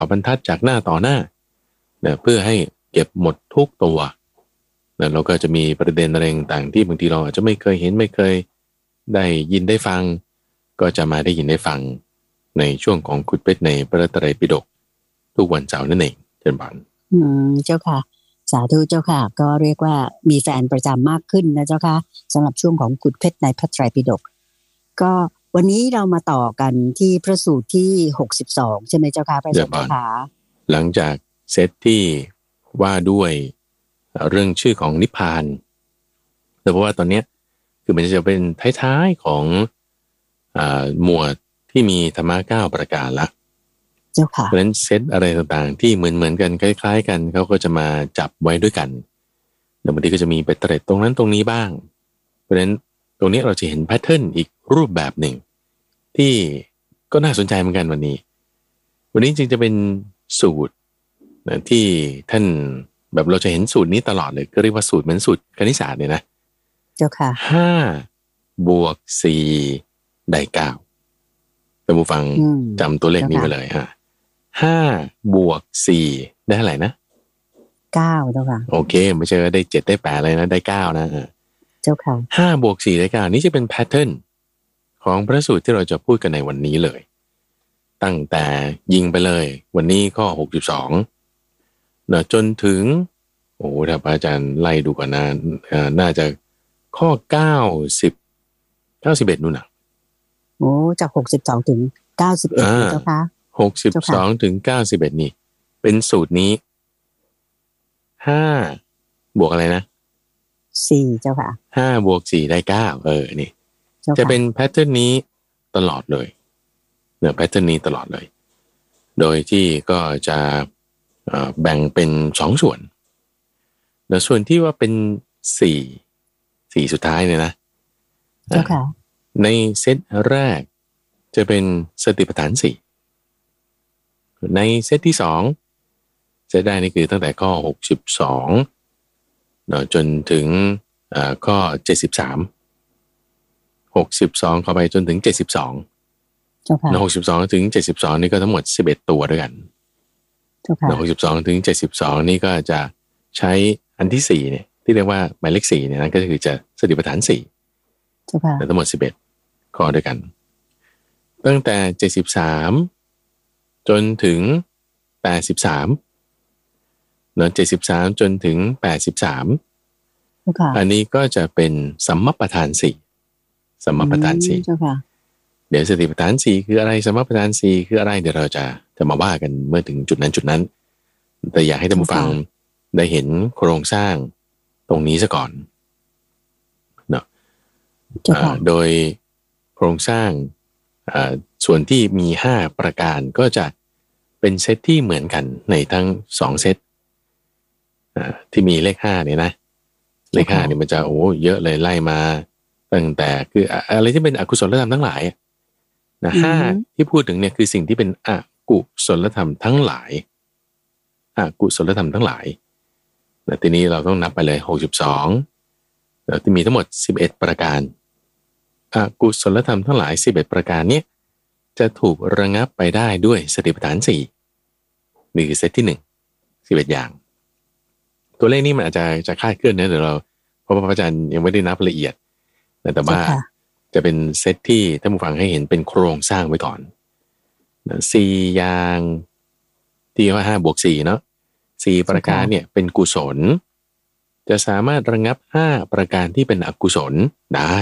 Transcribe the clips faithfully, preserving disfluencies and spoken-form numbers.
บรรทัดจากหน้าต่อหน้านะเพื่อให้เก็บหมดทุกตัวนะเราก็จะมีประเด็นอะไรต่างๆที่บางทีเราอาจจะไม่เคยเห็นไม่เคยได้ยินได้ฟังก็จะมาได้ยินได้ฟังในช่วงของขุดเพชรในพระไตรปิฎกทุกวันเสาร์นั่นเองเชิญบานอืมเจ้าค่ะสาธุเจ้าค่ะก็เรียกว่ามีแฟนประจำมากขึ้นนะเจ้าค่ะสำหรับช่วงของขุดเพชรในพระไตรปิฎกก็วันนี้เรามาต่อกันที่พระสูตรที่หกสิบสองใช่ไหมเจ้าค่ะพระสงฆ์เจ้าค่ะหลังจากเซตที่ว่าด้วยเรื่องชื่อของนิพพานแต่เพราะว่าตอนนี้คือมันจะเป็นท้ายๆของอ่าหมวดที่มีธรรมะเก้าประการละเจ้าค่ะเพราะฉะนั้นเซตอะไรต่างๆที่เหมือนๆกันคล้ายๆกันเขาก็จะมาจับไว้ด้วยกันแล้วบางทีก็จะมีไปเตร็ดตรงนั้นตรงนี้บ้างเพราะฉะนั้นตรงนี้เราจะเห็นแพทเทิร์นอีกรูปแบบหนึ่งที่ก็น่าสนใจเหมือนกันวันนี้วันนี้จริงจะเป็นสูตรนะที่ท่านแบบเราจะเห็นสูตรนี้ตลอดเลยก็เรียกว่าสูตรเหมือนสูตรคณิตศาสตร์เลยนะเจ้าค่ะห้าบวกสี่ได้เก้าท่านผู้ฟังจำตัวเลขนี้ไว้เลยฮะห้าบวกสี่ได้เท่าไหร่นะเก้าเจ้าค่ะโอเคไม่ใช่ว่าได้เจ็ดได้แปดเลยนะได้เก้านะเจ้าค่ะห้าบวกสี่ได้เก้านี่จะเป็นแพทเทิร์นของพระสูตรที่เราจะพูดกันในวันนี้เลยตั้งแต่ยิงไปเลยวันนี้ข้อหกสิบสองเนอะจนถึงโอ้ถ้าอาจารย์ไล่ดูก่อนนะน่าจะข้อเก้าสิบเก้าสิบเอ็ดนู่นน่ะโอ้จากหกสิบสองถึงเก้าสิบเอ็ดเจ้าค่ะหกสิบสองถึงเก้าสิบเอ็ดนี่เป็นสูตรนี้ห้าบวกอะไรนะสี่เจ้าค่ะห้าบวกสี่ได้เก้าเออนี่จะเป็นแพทเทิร์นนี้ตลอดเลยเนี่ยแพทเทิร์นนี้ตลอดเลยโดยที่ก็จะแบ่งเป็นสองส่วนแล้วส่วนที่ว่าเป็นสี่สี่สุดท้ายเนี่ยนะในเซตแรกจะเป็นสติปัฏฐานสี่ในเซตที่สองจะได้นี่คือตั้งแต่ข้อหกสิบสองเนาะจนถึงข้อเจ็ดสิบสามหกสิบสองเข้าไปจนถึงเจ็ดสิบสองในหกสิบสองถึงเจ็ดสิบสองนี่ก็ทั้งหมดสิบเอ็ดตัวด้วยกันในหกสิบสองถึงเจ็ดสิบสองนี่ก็จะใช้อันที่สี่เนี่ยที่เรียกว่าหมายเลขสี่เนี่ยนะก็คือจะสติปัฏฐานสี่แต่ทั้งหมดสิบเอ็ดข้อด้วยกันตั้งแต่เจ็ดสิบสามจนถึงแปดสิบสามเนาะเจ็ดสิบสามจนถึงแปดสิบสามอันนี้ก็จะเป็นสัมมัปปทานสี่สัมมัปปทานสี่เดี๋ยวสติปัฏฐานสี่คืออะไรสัมมัปปทานสี่คืออะไรเดี๋ยวเราจะจะมาว่ากันเมื่อถึงจุดนั้นจุดนั้นแต่อยากให้ท่านผู้ฟังได้เห็นโครงสร้างตรงนี้ซะก่อนเนาะโดยโครงสร้างส่วนที่มีห้าประการก็จะเป็นเซตที่เหมือนกันในทั้งสองเซตที่มีเลขห้าเนี่ยนะเลขห้าเนี่ยมันจะโอ้เยอะเลยไล่มาตั้งแต่คืออะไรที่เป็นอกุศลธรรมทั้งหลายนะห้าที่พูดถึงเนี่ยคือสิ่งที่เป็นอกุศลธรรมทั้งหลายอกุศลธรรมทั้งหลายแต่ทีนี้เราต้องนับไปเลยหกสิบสองแล้วที่มีทั้งหมดสิบเอ็ดประการอกุศลธรรมทั้งหลายสิบเอ็ดประการนี้จะถูกระงับไปได้ด้วยสติปัฏฐานสี่นี่คือเซตที่หนึ่งสิบเอ็ดอย่างตัวเลขนี้มันอาจจะจะคลาดเคลื่อนนะเดี๋ยวเราเพราะพระอาจารย์ยังไม่ได้นับละเอียดแต่ว่าจะเป็นเซตที่ท่านผู้ฟังให้เห็นเป็นโครงสร้างไว้ก่อนสี่อย่างที่ว่าห้าบวกสี่เนาะสี่ประการเนี่ยเป็นกุศลจะสามารถระงับห้าประการที่เป็นอกุศลได้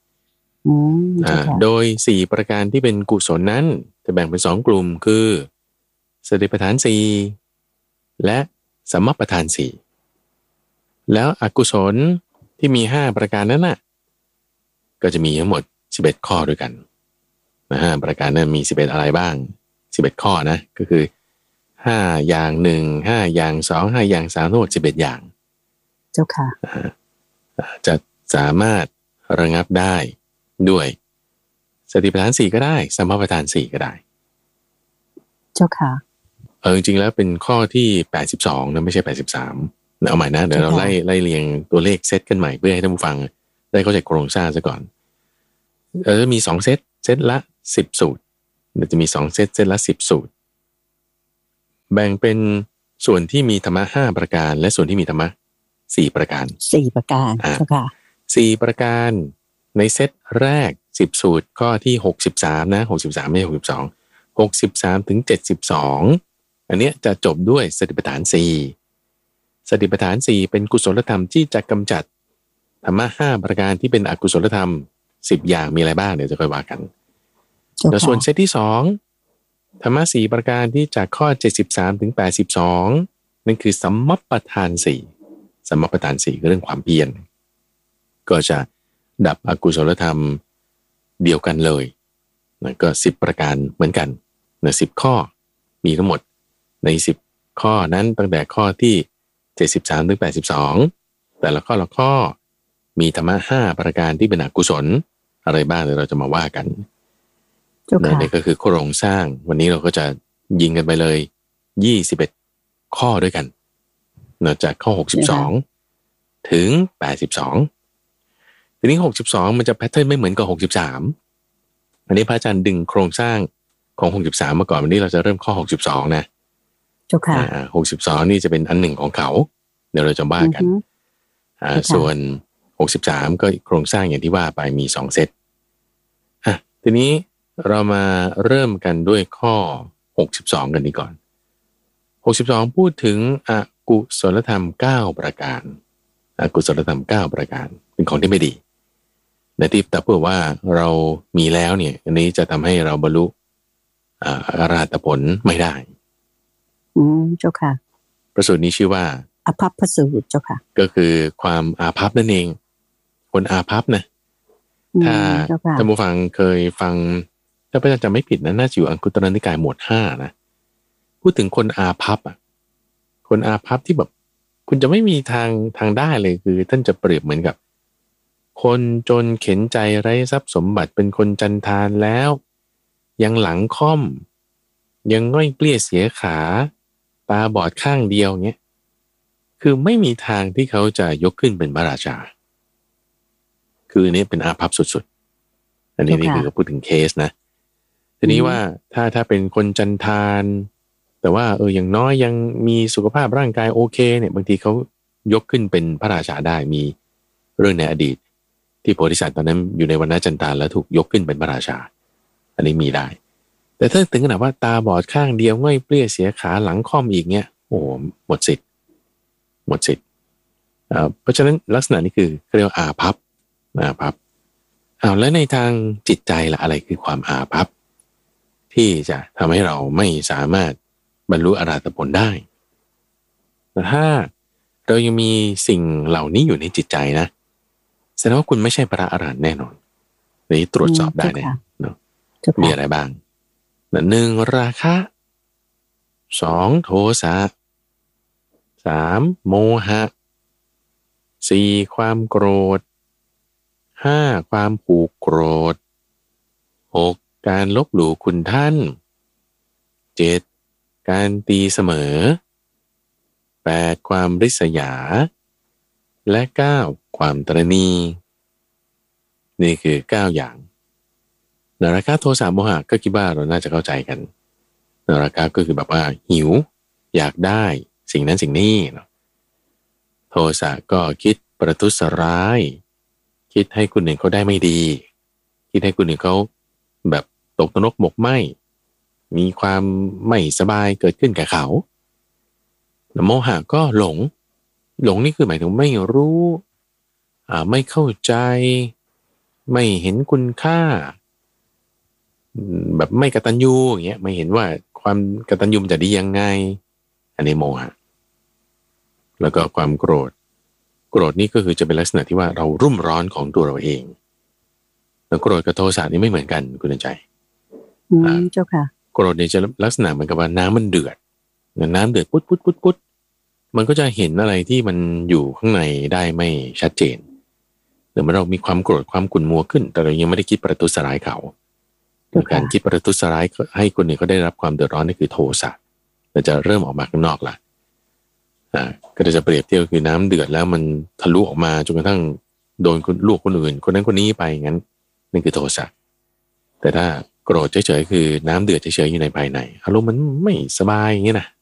โดยสี่ประการที่เป็นกุศลนั้นจะแบ่งเป็นสองกลุ่มคือสติปัฏฐานสี่และสัมมัปปทานสี่แล้วอกุศลที่มีห้าประการนั้นน่ะก็จะมีทั้งหมดสิบเอ็ดข้อด้วยกันนะห้าประการนั้นมีสิบเอ็ดอะไรบ้างสิบเอ็ดข้อนะก็คือห้าอย่างหนึ่งห้าอย่างสองห้าอย่างสามทั้งหมดสิบเอ็ดอย่างเจ้าค่ะจะสามารถระงับได้ด้วยสติปัฏฐานสี่ก็ได้สัมมาปัฏฐานสี่ก็ได้เจ้าค่ะเออจริงๆแล้วเป็นข้อที่แปดสิบสองนะไม่ใช่แปดสิบสามเอาใหม่นะเดี๋ยวเราไล่ไล่เรียงตัวเลขเซตกันใหม่เพื่อให้ท่านผู้ฟังได้เข้าใจโครงสร้างซะก่อนเออมีสองเซตเซตละสิบสูตรมันจะมีสองเซตเซตละสิบสูตรแบ่งเป็นส่วนที่มีธรรมะห้าประการและส่วนที่มีธรรมะสี่ประการสี่ประการเจ้าค่ะสี่ประการในเซตแรกสิบสูตรข้อที่หกสิบสามนะหกสิบสามไม่ใช่หกสิบสอง หกสิบสามถึงเจ็ดสิบสองอันเนี้ยจะจบด้วยสติปัฏฐานสี่สติปัฏฐานสี่เป็นกุศลธรรมที่จะกำจัดธรรมะห้าประการที่เป็นอกุศลธรรมสิบอย่างมีอะไรบ้างเดี๋ยวจะค่อยว่ากันแล้วส่วนเซตที่สองธรรมะสี่ประการที่จากข้อเจ็ดสิบสามถึงแปดสิบสองนั่นคือสัมมัปปทานสี่สัมมัปปทานสี่คือเรื่องความเพียรก็จะดับอกุศลธรรมเดียวกันเลยนะก็สิบประการเหมือนกันนะสิบข้อมีทั้งหมดในสิบข้อนั้นตั้งแต่ข้อที่เจ็ดสิบสามถึงแปดสิบสองแต่ละข้อละข้อมีธรรมะห้าประการที่เป็นอกุศลอะไรบ้างเดี๋ยวเราจะมาว่ากันนะนี่ก็คือโครงสร้างวันนี้เราก็จะยิงกันไปเลยยี่สิบเอ็ดข้อด้วยกันนะจากข้อหกสิบสองถึงแปดสิบสองทีนี้หกสิบสองมันจะแพทเทิร์นไม่เหมือนกับหกสิบสามอันนี้พระอาจารย์ดึงโครงสร้างของหกสิบสามมาก่อนวันนี้เราจะเริ่มข้อหกสิบสองนะเจ้าค่ะอ่าหกสิบสองนี่จะเป็นอันหนึ่งของเขาเดี๋ยวเราจะว่ากันอ่าส่วนหกสิบสามก็โครงสร้างอย่างที่ว่าไปมีสองเซตอ่ะทีนี้เรามาเริ่มกันด้วยข้อหกสิบสองกันดีก่อนหกสิบสองพูดถึงอกุศลธรรมเก้าประการอกุศลธรรมเก้าประการเป็นของที่ไม่ดีในที่แต่เพื่อว่าเรามีแล้วเนี่ยอันนี้จะทำให้เราบรรลุอ่าอรหัตผลไม่ได้อืมเจ้าค่ะพระสูตรนี้ชื่อว่าอาภัพพสูตรเจ้าค่ะก็คือความอาภัพนั่นเองคนอาภัพนะถ้าท่านผู้ฟังเคยฟังถ้าพระอาจารย์จำไม่ผิดนะน่าจะอยู่อังคุตรนิกายหมวดห้านะพูดถึงคนอาภัพอ่ะคนอาภัพที่แบบคุณจะไม่มีทางทางได้เลยคือท่านจะเปรียบเหมือนกับคนจนเข็นใจไร้ทรัพย์สมบัติเป็นคนจันทานแล้วยังหลังค่อมยังง่อยเปลี้ยเสียขาตาบอดข้างเดียวเงี้ยคือไม่มีทางที่เขาจะยกขึ้นเป็นพระราชาคืออันนี้เป็นอาภัพสุดๆอันนี้นี่คือพูดถึงเคสนะทีนี้ว่าถ้าถ้าเป็นคนจันทานแต่ว่าเอออย่างน้อยยังมีสุขภาพร่างกายโอเคเนี่ยบางทีเขายกขึ้นเป็นพระราชาได้มีเรื่องในอดีตที่โพธิสัตว์ตอนนั้นอยู่ในวรรณจันทานแล้วถูกยกขึ้นเป็นพระราชาอันนี้มีได้แต่ถ้าถึงขนาดว่าตาบอดข้างเดียวง่อยเปลี้ยเสียขาหลังค่อมอีกเนี่ยโอ้หมดสิทธิ์หมดสิทธิ์เพราะฉะนั้นลักษณะนี้คือเรียกว่าอาภัพอาภัพอ้าวแล้วในทางจิตใจล่ะอะไรคือความอาภัพที่จะทำให้เราไม่สามารถบรรลุอรหัตผลได้แต่ถ้าเรายังมีสิ่งเหล่านี้อยู่ในจิตใจนะแสดงว่าคุณไม่ใช่พระอรหันต์แน่นอนนี่ตรวจสอบได้เลยเนาะมีอะไรบ้างหนึ่งราคะสองโทสะสามโมหะสี่ความโกรธห้าความผูกโกรธหกการลบหลู่คุณท่านเจ็ดการตีเสมอแปดความริษยาและเก้าความตระหนี่นี่คือเก้าอย่างนราคะโทสะโมหะก็คิดว่าเราน่าจะเข้าใจกันนราคะก็คือแบบว่าหิวอยากได้สิ่งนั้นสิ่งนี้เนาะโทสะก็คิดประทุษร้ายคิดให้คนอื่นเขาได้ไม่ดีคิดให้คนอื่นเขาแบบตกนรกหมกไหมมีความไม่สบายเกิดขึ้นแก่เขาโมหะก็หลงหลงนี่คือหมายถึงไม่รู้อ่าไม่เข้าใจไม่เห็นคุณค่าแบบไม่กตัญญูอย่างเงี้ยไม่เห็นว่าความกตัญญูมันจะดียังไงอันนี้โมหะแล้วก็ความโกรธโกรธนี่ก็คือจะเป็นลักษณะที่ว่าเรารุ่มร้อนของตัวเราเองแล้วโกรธกับโทสะนี่ไม่เหมือนกันคุณใจอืมเจ้าค่ะโกรธเนี่ยจะลักษณะเหมือนกับว่าน้ำมันเดือดน้ำเดือดปุ๊ดปุ๊ดปุ๊ดปุ๊ดมันก็จะเห็นอะไรที่มันอยู่ข้างในได้ไม่ชัดเจนหรือเมื่อเรามีความโกรธความขุ่นมัวขึ้นแต่เรายังไม่ได้คิดประทุษร้ายเขาการคิดประทุษร้ายให้คนอื่นเขาได้รับความเดือดร้อนนี่คือโทสะเราจะเริ่มออกมาข้างนอกละอ่าก็จะเปรียบเทียบคือน้ำเดือดแล้วมันทะลุออกมาจนกระทั่งโดนลูกคนอื่นคนนั้นคนนี้ไปงั้นนั่นคือโทสะแต่ถ้าโกรธเฉยๆคือน้ำเดือดเฉยๆอยู่ในภายในอารมณ์มันไม่สบายอย่างนี้นะ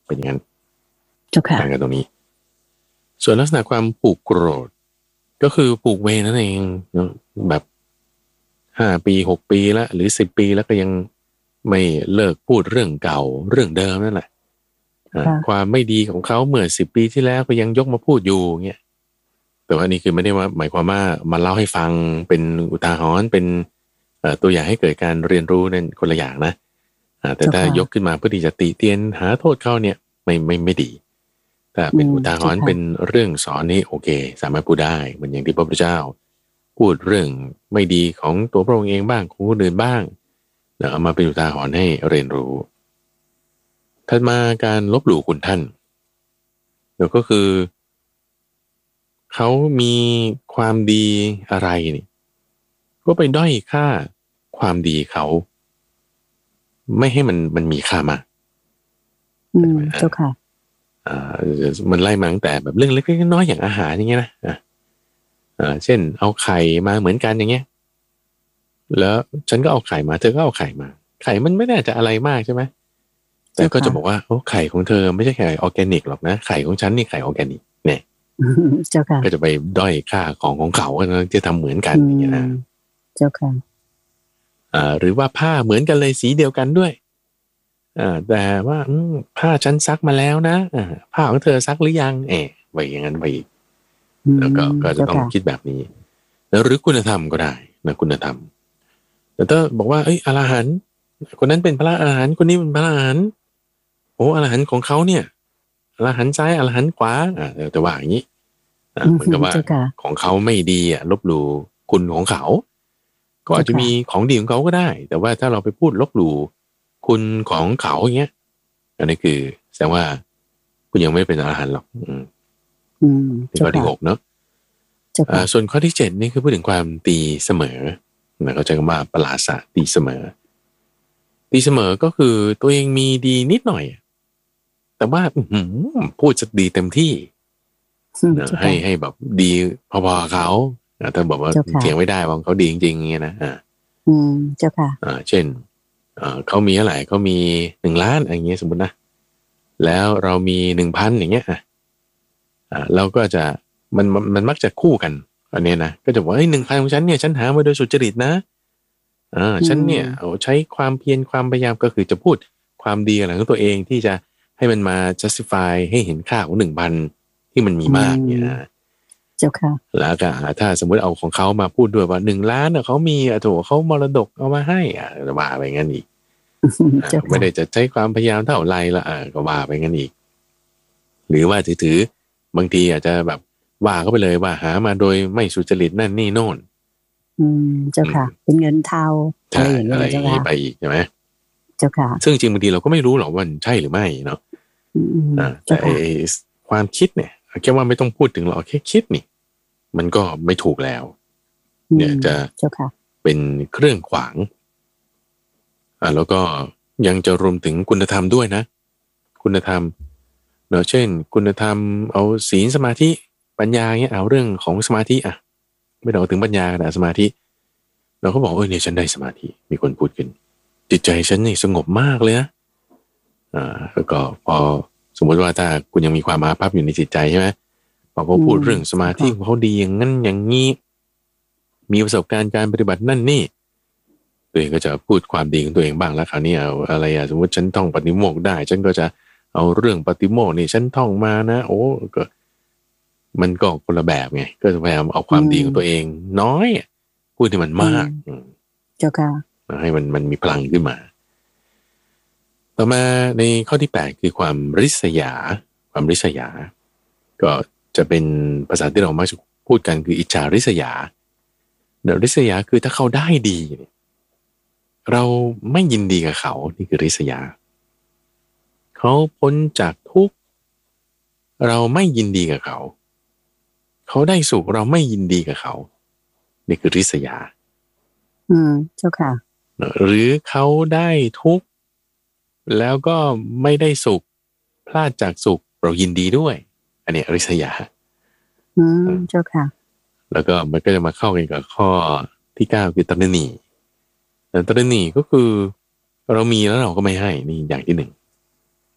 เป็นอย่างนั้นต่างกันตรงนี้ส่วนลักษณะความผูกโกรธก็คือผูกเวรนั่นเองเนาะแบบห้าปีหกปีแล้วหรือสิบปีแล้วก็ยังไม่เลิกพูดเรื่องเก่าเรื่องเดิมนั่นแหละความไม่ดีของเขาเมื่อสิบปีที่แล้วก็ยังยกมาพูดอยู่เงี้ยแต่ว่านี่คือไม่ได้ว่าหมายความว่ามาเล่าให้ฟังเป็นอุทาหรณ์เป็นตัวอย่างให้เกิดการเรียนรู้นั่นคนละอย่างนะแต่ถ้ายกขึ้นมาเพื่อที่จะติเตียนหาโทษเขาเนี่ยไม่ไม่ไม่ดีถ้าเป็นอุทาหรณ์เป็นเรื่องสอนนี่โอเคสามารถพูดได้เหมือนอย่างที่พระพุทธเจ้าพูดเรื่องไม่ดีของตัวพระองค์เองบ้างของคนอื่นบ้างแล้วเอามาเป็นอุทาหรณ์ให้เรียนรู้ถัดมาการลบหลู่คุณท่านเดี๋ยวก็คือเขามีความดีอะไรนี่ก็ไปด้อยค่าความดีเขาไม่ให้มันมันมีค่ามากอืมเจ้าค่ะอ่ามันไล่มาตั้งแต่แบบเรื่องเล็กๆน้อยๆอย่างอาหารอย่างเงี้ยนะอ่าอ่าเช่นเอาไข่มาเหมือนกันอย่างเงี้ยแล้วฉันก็เอาไข่มาเธอก็เอาไข่มาไข่มันไม่น่าจะอะไรมากใช่ไหมแต่ก็จะบอกว่าโอ้ไข่ของเธอไม่ใช่ไข่ออร์แกนิกหรอกนะไข่ของฉันนี่ไข่ออร์แกนิกเนี่ยเจ้าค่ะก็จะไปด้อยค่าของของเขาจะทำเหมือนกันอย่างเงี้ยนะเจ้าค่ะอ่าหรือว่าผ้าเหมือนกันเลยสีเดียวกันด้วยอ่าแต่ว่าผ้าฉันซักมาแล้วนะอ่าผ้าของเธอซักหรือยังเอ๋ไปอย่างนั้นไปอีกแล้วก็ก็จะต้องคิดแบบนี้แล้วหรือคุณธรรมก็ได้นะคุณธรรมแต่ถ้าบอกว่าเอ้ยอรหันต์คนนั้นเป็นพระอรหันต์คนนี้เป็นพระอรหันต์โอ้อรหันต์ของเขาเนี่ยอรหันต์ซ้ายอรหันต์ขวาอ่าแต่ว่าอย่างนี้อ่าเหมือนกับว่าของเขาไม่ดีอ่ะลบหลู่คุณของเขาก็อาจจะมีของดีของเขาก็ได้แต่ว่าถ้าเราไปพูดลบหลู่คุณของเขาอย่างเงี้ยอันนี้คือแสดงว่าคุณยังไม่เป็นอรหันต์หรอกอืมอืมข้อที่หกเนาะอ่าส่วนข้อที่เจ็ดนี่คือพูดถึงความตีเสมอนะเขาใช้คำว่าปราศาตีเสมอตีเสมอก็คือตัวเองมีดีนิดหน่อยแต่ว่าพูดจะดีเต็มที่ให้ให้แบบดีพอๆเขาถ้าบอกว่าเถียงไม่ได้ว่าเขาดีจริงๆอย่างเงี้ยนะอ่าอืมเจ้าค่ะอ่าเช่นอ่าเขามีอะไรเขามีหนึ่งล้านอย่างเงี้ยสมมตินะแล้วเรามีหนึ่งพันอย่างเงี้ยอ่ะอ่าเราก็จะมันมันมักจะคู่กันอันนี้นะก็จะบอกไอ้หนึ่งพันของฉันเนี่ยฉันหามาโดยสุจริตนะอ่าฉันเนี่ยเอาใช้ความเพียรความพยายามก็คือจะพูดความดีอะไรของตัวเองที่จะให้มันมา justify ให้เห็นค่าของหนึ่งพันที่มันมีมากเนี่ยเจ้าค่ะแล้วก็ถ้าสมมติเอาของเขามาพูดด้วยว่าหนึ่งล้านเนี่ยเขามีอ่ะโถเขามรดกเอามาให้อ่ะว่าไปงั้นอีกไม่ได้จะใช้ความพยายามเท่าไรละอ่ะก็ว่าไปงั้นอีกหรือว่าถือๆบางทีอาจจะแบบว่าเขาไปเลยว่าหามาโดยไม่สุจริตนั่นนี่โน่นอืมเจ้าค่ะเป็นเงินเทาอะไรอย่างเงี้ยเจ้าค่ะไปอีกใช่ไหมเจ้าค่ะซึ่งจริงบางทีเราก็ไม่รู้หรอกว่าใช่หรือไม่เนาะแต่ความคิดเนี่ยแค่ว่าไม่ต้องพูดถึงหรอกแค่คิดนี่มันก็ไม่ถูกแล้วเนี่ยจะเป็นเครื่องขวางอ่าแล้วก็ยังจะรวมถึงคุณธรรมด้วยนะคุณธรรมเนาะเช่นคุณธรรมเอาศีลสมาธิปัญญาเงี้ยเอาเรื่องของสมาธิอ่ะไม่ต้องถึงปัญญาแต่สมาธิเราก็บอกเออเนี่ยฉันได้สมาธิมีคนพูดขึ้นจิตใจฉันนี่สงบมากเลยนะอ่าแล้วก็พอสมมติว่าถ้าคุณยังมีความอาภัพอยู่ในจิตใจใช่ไหมพอเขาพูดเรื่องสมาธิเขาดีอย่างนั้นอย่างนี้มีประสบการณ์การปฏิบัตินั่นนี่ตัวเองก็จะพูดความดีของตัวเองบ้างแล้วคราวนี้เอาอะไรอะสมมติฉันท่องปฏิโมกข์ได้ฉันก็จะเอาเรื่องปฏิโมกข์นี่ฉันท่องมานะโอ้ก็มันก็คนละแบบไงก็จะพยายามเอาความดีของตัวเองน้อยพูดให้มันมากเจ้าค่ะให้มันมันมีพลังขึ้นมาต่อมาในข้อที่แปดคือความริษยาความริษยาก็จะเป็นภาษาที่เรามักจะพูดกันคืออิจฉาริษยาเนริษยาคือถ้าเขาได้ดีเราไม่ยินดีกับเขานี่คือริษยาเขาพ้นจากทุกข์เราไม่ยินดีกับเขาเขาได้สุขเราไม่ยินดีกับเขานี่คือริษยาอืมเจ้าค่ะหรือเขาได้ทุกข์แล้วก็ไม่ได้สุขพลาดจากสุขเรายินดีด้วยอันนี้ริษยาอืมเจ้าค่ะแล้วก็มันก็จะมาเข้ากันกับข้อที่เก้าคือตรณีแต่ตรณีก็คือเรามีแล้วเราก็ไม่ให้นี่อย่างที่หนึ่ง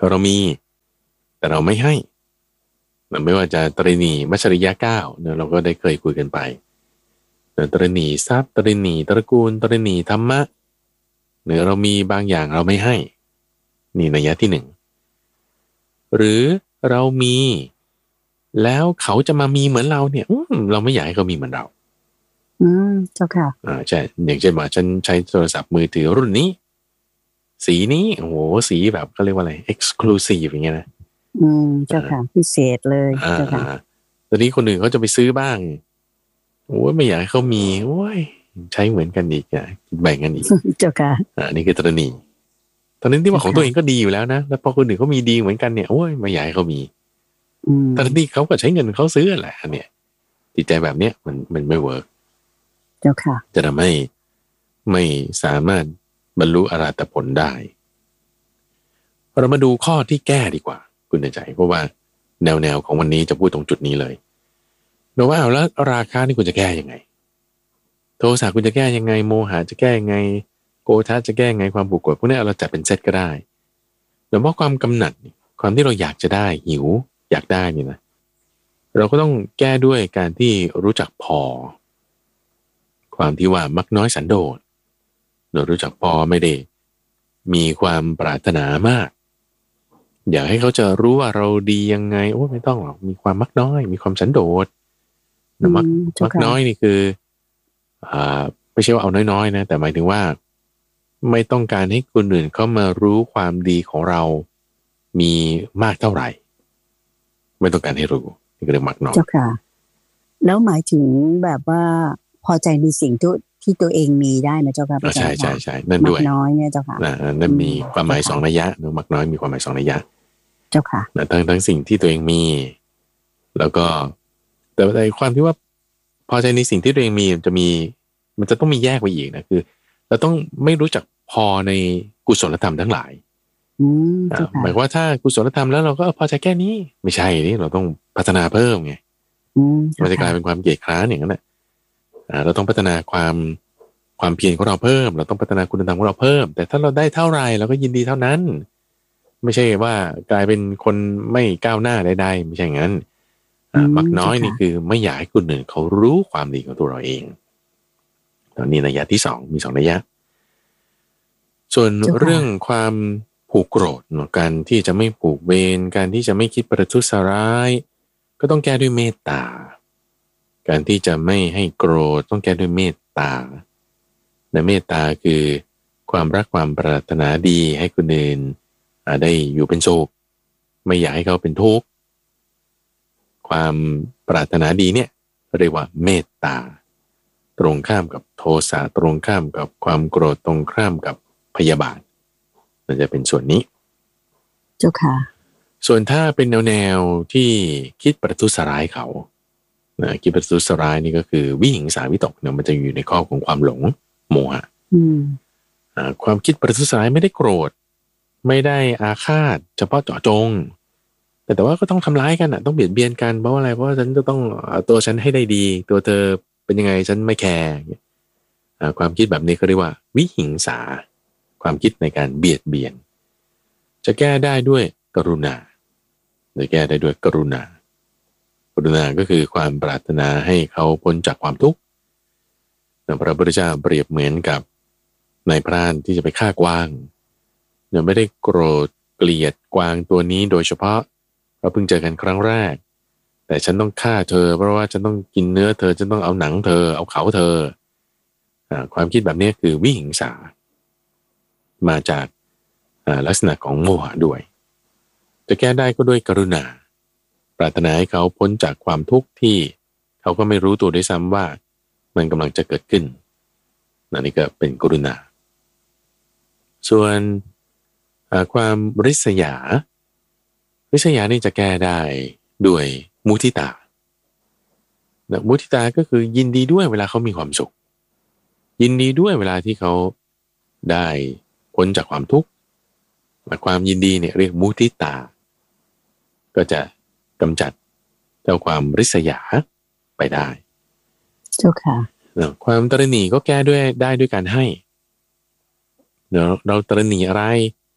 เรามีแต่เราไม่ให้ไม่ว่าจะตรณีมัชริยะเก้าเนี่ยเราก็ได้เคยคุยกันไปตรณีทรัพย์ตรณีตระกูลตรณีธรรมะหรือเรามีบางอย่างเราไม่ให้นี่นัยยะที่หนึ่งหรือเรามีแล้วเขาจะมามีเหมือนเราเนี่ยเราไม่อยากให้เขามีเหมือนเราอืมเจ้าค่ะอ่าใช่อย่างเช่นว่าฉันใช้โทรศัพท์มือถือรุ่นนี้สีนี้โอ้โหสีแบบเขาเรียกว่าอะไร exclusive อย่างเงี้ยนะอืมเจ้าค่ะพิเศษเลยเจ้าค่ะตอนนี้คนอื่นเขาจะไปซื้อบ้างโอ้ยไม่อยากให้เขามีโอ้ยใช้เหมือนกันอีกอ่ะแบ่งกันอีกเจ้าค่ะอ่านี่คือตรณีตอนนั้นที่ว่าของตัวเองก็ดีอยู่แล้วนะแล้วพอคนอื่นเขามีดีเหมือนกันเนี่ยโอ้ยไม่อยากให้เขามีตอนนี้เขาก็ใช้เงินเขาซื้อแหละเนี่ยจิตใจแบบเนี้ยมันมันไม่เวิร์กเจ้าค่ะจะทำให้ไม่สามารถบรรลุอรหัตผลได้เรามาดูข้อที่แก้ดีกว่าคุณใจเพราะว่าแนวแนวของวันนี้จะพูดตรงจุดนี้เลยเราว่าเอาแล้วราคานี่คุณจะแก้ยังไงโทสะคุณจะแก้ยังไงโมหะจะแก้ยังไงโกฏะจะแก้ยังไงความผูกโกรธพวกนี้เราจัดเป็นเซตก็ได้แต่ว่าความกำหนัดความที่เราอยากจะได้หิวอยากได้นี่นะเราก็ต้องแก้ด้วยการที่รู้จักพอความที่ว่ามักน้อยสันโดษเรารู้จักพอไม่ได้มีความปรารถนามากอยากให้เขาจะรู้ว่าเราดียังไงโอ้ไม่ต้องหรอกมีความมักน้อยมีความสันโดษนะมักมักน้อยนี่คืออ่าไม่ใช่ว่าเอาน้อยๆนะแต่หมายถึงว่าไม่ต้องการให้คนอื่นเขามารู้ความดีของเรามีมากเท่าไหร่ไม่ต้องการให้รู้นี่ก็เรียกมักน้อยเจ้าค่ะแล้วหมายถึงแบบว่าพอใจในสิ่งที่ที่ตัวเองมีได้นะเจ้าค่ะใช่ใช่ใช่นั่นด้วยมักน้อยเนี่ยเจ้าค่ะนั่นมีความหมายสองนัยยะเนอะมักน้อยมีความหมายสองนัยยะเจ้าค่ะทั้งทั้งสิ่งที่ตัวเองมีแล้วก็แต่ในความที่ว่าพอใจในสิ่งที่ตัวเองมีจะมีมันจะต้องมีแยกไปอีกนะคือเราต้องไม่รู้จักพอในกุศลธรรมทั้งหลายหมายว่าถ้ากุศลธรรมแล้วเราก็พอใจแค่นี้ไม่ใช่นี่เราต้องพัฒนาเพิ่มไงมันจะกลายเป็นความเกียจคร้านอย่างนั้นแหละเราต้องพัฒนาความความเพียรของเราเพิ่มเราต้องพัฒนาคุณธรรมของเราเพิ่มแต่ถ้าเราได้เท่าไรเราก็ยินดีเท่านั้นไม่ใช่ว่ากลายเป็นคนไม่ก้าวหน้าใดๆไม่ใช่งั้นมักน้อยนี่คือไม่อยากให้คนอื่นเขารู้ความดีของตัวเราเองตอนนี้นัยยะที่สองมีสองนัยยะส่วนเรื่องความผูกโกรธการที่จะไม่ผูกเวรการที่จะไม่คิดประทุษร้ายก็ต้องแก้ด้วยเมตตาการที่จะไม่ให้โกรธต้องแก้ด้วยเมตตาในเมตตาคือความรักความปรารถนาดีให้คนอื่นได้อยู่เป็นสุขไม่อยากให้เขาเป็นทุกข์ความปรารถนาดีเนี่ยเรียกว่าเมตตาตรงข้ามกับโทสะตรงข้ามกับความโกรธตรงข้ามกับพยาบาทมันจะเป็นส่วนนี้เจ้าค่ะส่วนถ้าเป็นแนวแนวที่คิดประทุษร้ายเขานะคิดประทุษร้ายนี่ก็คือวิหิงสาวิตกเนี่ยมันจะอยู่ในข้อของความหลงโมหะความคิดประทุษร้ายไม่ได้โกรธไม่ได้อาฆาตเฉพาะเจาะจงแต่แต่ว่าก็ต้องทำร้ายกันอ่ะต้องเบียดเบียนกันเพราะอะไรเพราะว่าฉันจะต้องตัวฉันให้ได้ดีตัวเธอเป็นยังไงฉันไม่แคร์ความคิดแบบนี้เขาเรียกว่าวิหิงสาความคิดในการเบียดเบียนจะแก้ได้ด้วยกรุณาหรือแก้ได้ด้วยกรุณากรุณาก็คือความปรารถนาให้เขาพ้นจากความทุกข์พระพุทธเจ้าเปรียบเหมือนกับนายพรานที่จะไปฆ่ากวางเนี่ยไม่ได้โกรธเกลียดกวางตัวนี้โดยเฉพาะเราเพิ่งเจอกันครั้งแรกแต่ฉันต้องฆ่าเธอเพราะว่าฉันต้องกินเนื้อเธอฉันต้องเอาหนังเธอเอาเขาเธอความคิดแบบนี้คือวิหิงสามาจากลักษณะของโมหะด้วยจะแก้ได้ก็ด้วยกรุณาปรารถนาให้เขาพ้นจากความทุกข์ที่เขาก็ไม่รู้ตัวด้วยซ้ำว่ามันกำลังจะเกิดขึ้นนี่ก็เป็นกรุณาส่วนความริษยาริษยานี่จะแก้ได้ด้วยมุทิตามุทิตาก็คือยินดีด้วยเวลาเขามีความสุขยินดีด้วยเวลาที่เขาได้พ้นจากความทุกข์ความยินดีเนี่ยเรียกมุทิตาก็จะกำจัดเจ้าความริษยาไปได้เจ้าค่ะความตระหนี่ก็แก้ด้วยได้ด้วยการให้เดี๋ยวเราตระหนี่อะไร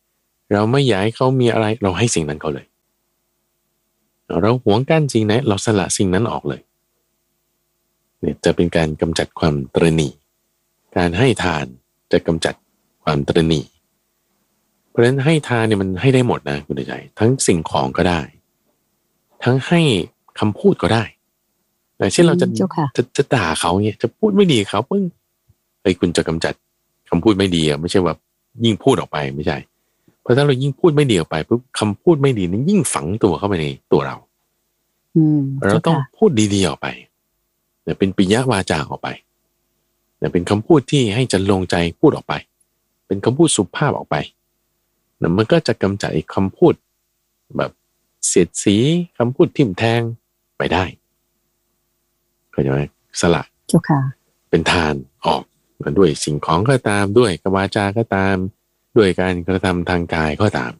เราไม่อยากให้เขามีอะไรเราให้สิ่งนั้นเขาเลยเราหวงกั้นสิ่งไหนเราสละสิ่งนั้นออกเลยเนี่ยจะเป็นการกำจัดความตระหนี่การให้ทานจะกำจัดความตระหนี่เพราะฉะนั้นให้ทานเนี่ยมันให้ได้หมดนะคุณใจทั้งสิ่งของก็ได้ทั้งให้คำพูดก็ได้แต่เช่นเราจะจะจะด่าเขาเนี่ยจะพูดไม่ดีเขาปึ้งเฮ้ยคุณจะกำจัดคำพูดไม่ดีอ่ะไม่ใช่ว่ายิ่งพูดออกไปไม่ใช่เพราะถ้าเรายิ่งพูดไม่ดีออกไปปุ๊บคำพูดไม่ดีนั้นยิ่งฝังตัวเข้าไปในตัวเราเราต้องพูดดีๆออกไปเนี่ยเป็นปิยวาจาออกไปเนี่ยเป็นคำพูดที่ให้จะลงใจพูดออกไปเป็นคำพูดสุภาพออกไปเนี่ยมันก็จะกำจัดไอ้คำพูดแบบเสียดสีคำพูดทิ่มแทงไปได้เข้าใจไหมสละเป็นทานออกด้วยสิ่งของก็ตามด้วยกวาจาก็ตามด้วยการกระทำทางกายก็ตาม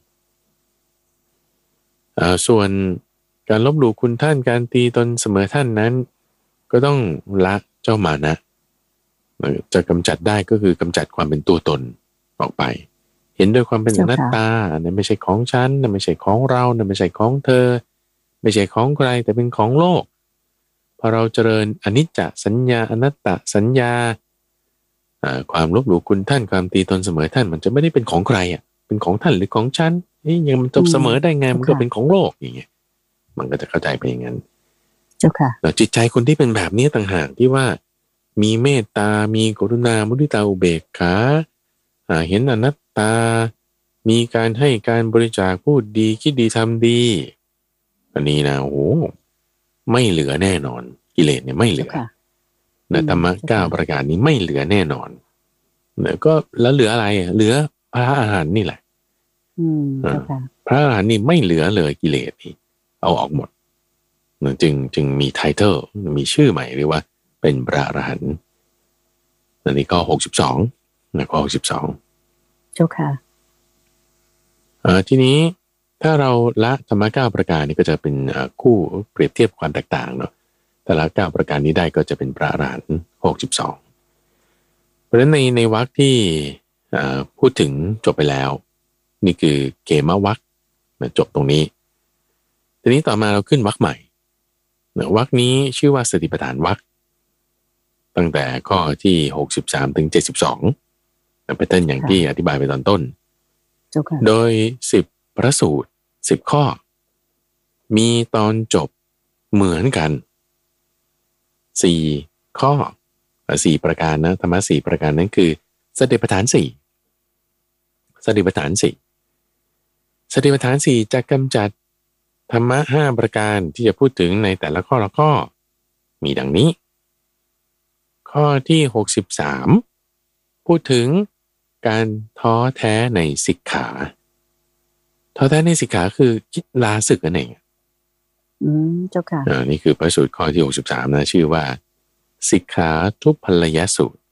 ส่วนการลบหลู่คุณท่านการตีตนเสมอท่านนั้นก็ต้องละเจ้ามานะจะกำจัดได้ก็คือกำจัดความเป็นตัวตนออกไปเห็นด้วยความเป็นอนัตตาอันนั้นไม่ใช่ของฉันนั่นไม่ใช่ของเรานั่นไม่ใช่ของเธอไม่ใช่ของใครแต่เป็นของโลกพอเราเจริญอนิจจสัญญาอนัตตสัญญาความลบหลู่คุณท่านความตีตนเสมอท่านมันจะไม่ได้เป็นของใครอ่ะเป็นของท่านหรือของฉันนี่ยังมันจะเสมอได้ไงมันก็เป็นของโลกอย่างเงี้ยมันก็จะเข้าใจไปอย่างนั้นเจ้าค่ะแล้วจิตใจคนที่เป็นแบบนี้ต่างหากที่ว่ามีเมตตามีกรุณามุทิตาอุเบกขาเห็นอนัตตามีการให้การบริจาคพูดดีคิดดีทำดีอันนี้นะโอ้ไม่เหลือแน่นอนกิเลสเนี่ยไม่เหลือนะธรรมะเก้าประการนี้ไม่เหลือแน่นอนเนี่ยก็แล้วเหลืออะไรเหลือพระอาหารนี่แหละพระอาหารนี่ไม่เหลือเลยกิเลสนี่เอาออกหมดจึงจึงมีไทเทลมีชื่อใหม่เรียกว่าเป็นพระอรหันต์อันนี้ก็หกสิบสองนะก็หกสิบสองเจ้าค่ะเอ่อทีนี้ถ้าเราละธรรมะเก้าประการนี้ก็จะเป็นคู่เปรียบเทียบความแตกต่างเนาะแต่ละเก้าประการนี้ได้ก็จะเป็นพระอรหันต์หกสิบสองเพราะฉะนั้นในในวรรคที่พูดถึงจบไปแล้วนี่คือเกมวรรคจบตรงนี้ทีนี้ต่อมาเราขึ้นวรรคใหม่วรรคนี้ชื่อว่าสติปัฏฐานวรรคตั้งแต่ข้อที่หกสิบสามถึงเจ็ดสิบสองเป็นต้นอย่างที่อธิบายไปตอนต้นโดยสิบพระสูตรสิบข้อมีตอนจบเหมือนกันสี่ข้อสี่ประการนะธรรมะสี่ประการนั้นคือสติปัฏฐานสี่สติปัฏฐานสี่สติปัฏฐานสี่จะกำจัดธรรมะห้าประการที่จะพูดถึงในแต่ละข้อละข้อมีดังนี้ข้อที่หกสิบสามพูดถึงการท้อแท้ในสิกขาท้อแท้ในสิกขาคือคิดลาศึกนั่นเองอืมเจ้าค่ะอ่านี่คือพระสูตรข้อที่หกสิบสามนะชื่อว่าสิกขาทุพพลยสูตร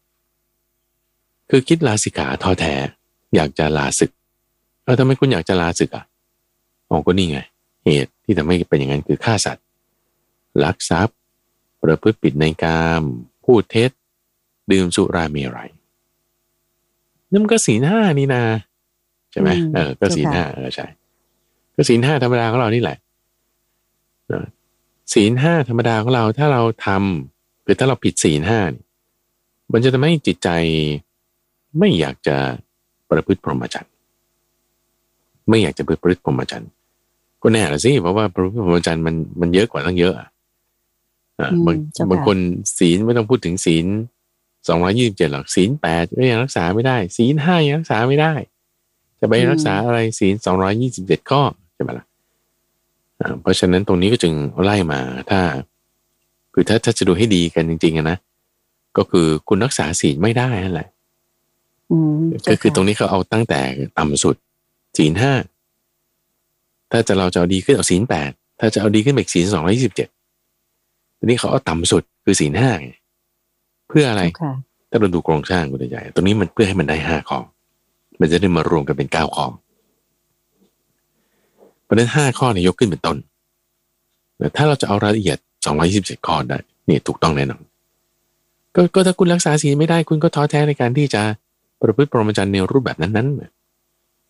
คือคิดลาสิกขาท้อแท้อยากจะลาศึกเออทำไมคุณอยากจะลาศึกอ่ะอ๋อก็นี่ไงเหตุที่ทำให้เป็นอย่างนั้นคือฆ่าสัตว์ลักทรัพย์ประพฤติผิดในกามพูดเท็จดื่มสุราเมรัยนั่นมันก็ศีลห้านี่นาใช่ไหมเออก็ศีลห้าเออใช่ก็ศีลห้าธรรมดาของเรานี่แหละศีลห้าธรรมดาของเราถ้าเราทำคือถ้าเราผิดศีลห้ามันจะทำให้จิตใจไม่อยากจะประพฤติพรหมจรรย์ไม่อยากจะประพฤติพรหมจรรย์ก็แน่ละสิเพราะว่าประพฤติพรหมจรรย์มันมันเยอะกว่าตั้งเยอะอ่ะบางบางคนศีลไม่ต้องพูดถึงศีลสองร้อยยี่สิบเจ็ดหรอกศีลแปดก็ยังรักษาไม่ได้ศีลห้ายังรักษาไม่ได้จะไปรักษาอะไรศีลสองร้อยยี่สิบเจ็ดข้อใช่ไหมล่ะเพราะฉะนั้นตรงนี้ก็จึงไล่มาถ้าคือถ้าถ้าจะดูให้ดีกันจริงๆนะก็คือคุณรักษาศีลไม่ได้นั่นแหละก็คือตรงนี้เขาเอาตั้งแต่ต่ำสุดศีลห้าถ้าจะเราจะเอาดีขึ้นเอาศีลแปดถ้าจะเอาดีขึ้นไปศีลสองร้อยยี่สิบเจ็ดทีนี้เขาเอาต่ำสุดคือศีลห้าเพื่ออะไรถ้าเราดูโครงสร้างกุศลใหญ่ตรงนี้มันเพื่อให้มันได้ห้าข้อมันจะได้มารวมกันเป็นเก้าข้อเพราะฉะนั้นห้าข้อเนี่ยยกขึ้นเป็นต้นแต่ถ้าเราจะเอารายละเอียดสองร้อยยี่สิบเจ็ดข้อได้นี่ถูกต้องแน่นอนก็ก็ถ้าคุณรักษาศีลไม่ได้คุณก็ท้อแท้ในการที่จะประพฤติพรหมจรรย์ในรูปแบบนั้นๆ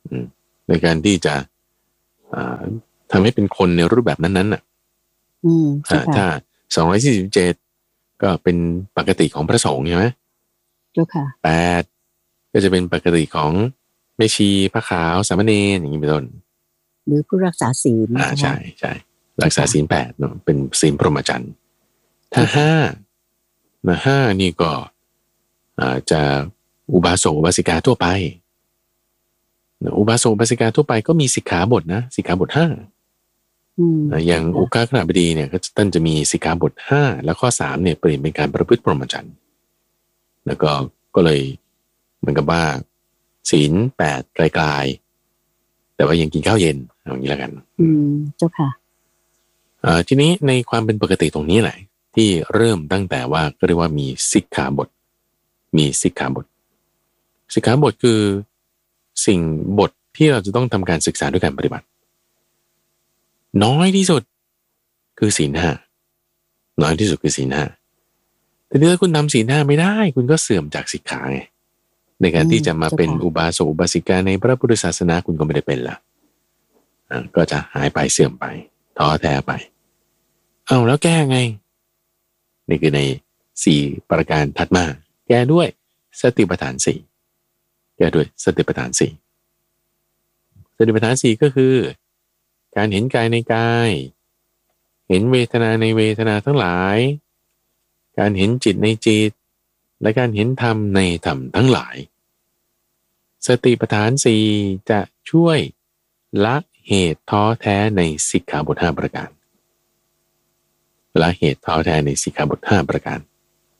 ในการที่จะทำให้เป็นคนในรูปแบบนั้นๆน่ะถ้าสองร้อยสี่สิบเจ็ดก็เป็นปกติของพระสงฆ์ใช่ไหมเจ้าค่ะแปดก็จะเป็นปกติของแม่ชีพระขาวสามเณรอย่างนี้เป็นต้นหรือผู้รักษาศีลอ่าใช่ใช่รักษาศีลแปดเนาะเป็นศีลพรหมจรรย์ถ้าห้านะห้านี่ก็อ่าจะอุบาสกอุบาสิกาทั่วไปอุบาสกอุบาสิกาทั่วไปก็มีสิกขาบทนะสิกขาบทห้าอย่างอุกาขณบดีเนี่ยก็ท่านจะมีสิกขาบทห้าแล้วข้อสามเนี่ยเปลี่ยนเป็นการประพฤติพรหมจรรย์แล้วก็ก็เลยเหมือนกับว่าศีลแปดไกลๆแต่ว่ายังกินข้าวเย็นอย่างนี้แล้วกันอืมเจ้าค่ะอ่าทีนี้ในความเป็นปกติตรงนี้แหละที่เริ่มตั้งแต่ว่าก็เรียกว่ามีสิกขาบทมีสิกขาบทสิกขาบทคือสิ่งบทที่เราจะต้องทำการศึกษาด้วยการปฏิบัติน้อยที่สุดคือศีลห้าน้อยที่สุดคือศีลห้าแต่ถ้าคุณทำศีลห้าไม่ได้คุณก็เสื่อมจากสิกขาไงในการที่จะมาเป็นอุบาสกอุบาสิกาในพระพุทธศาสนาคุณก็ไม่ได้เป็นละอ่าก็จะหายไปเสื่อมไปท้อแท้ไปเอาแล้วแก้ไงนี่คือในสี่ประการถัดมาแก้ด้วยสติปัฏฐานสี่แก้ด้วยสติปัฏฐานสี่สติปัฏฐานสี่ก็คือการเห็นกายในกายเห็นเวทนาในเวทนาทั้งหลายการเห็นจิตในจิตและการเห็นธรรมในธรรมทั้งหลายสติปัฏฐานสี่จะช่วยละเหตุท้อแท้ในสิกขาบทห้าประการละเหตุท้อแท้ในสิกขาบทห้าประการ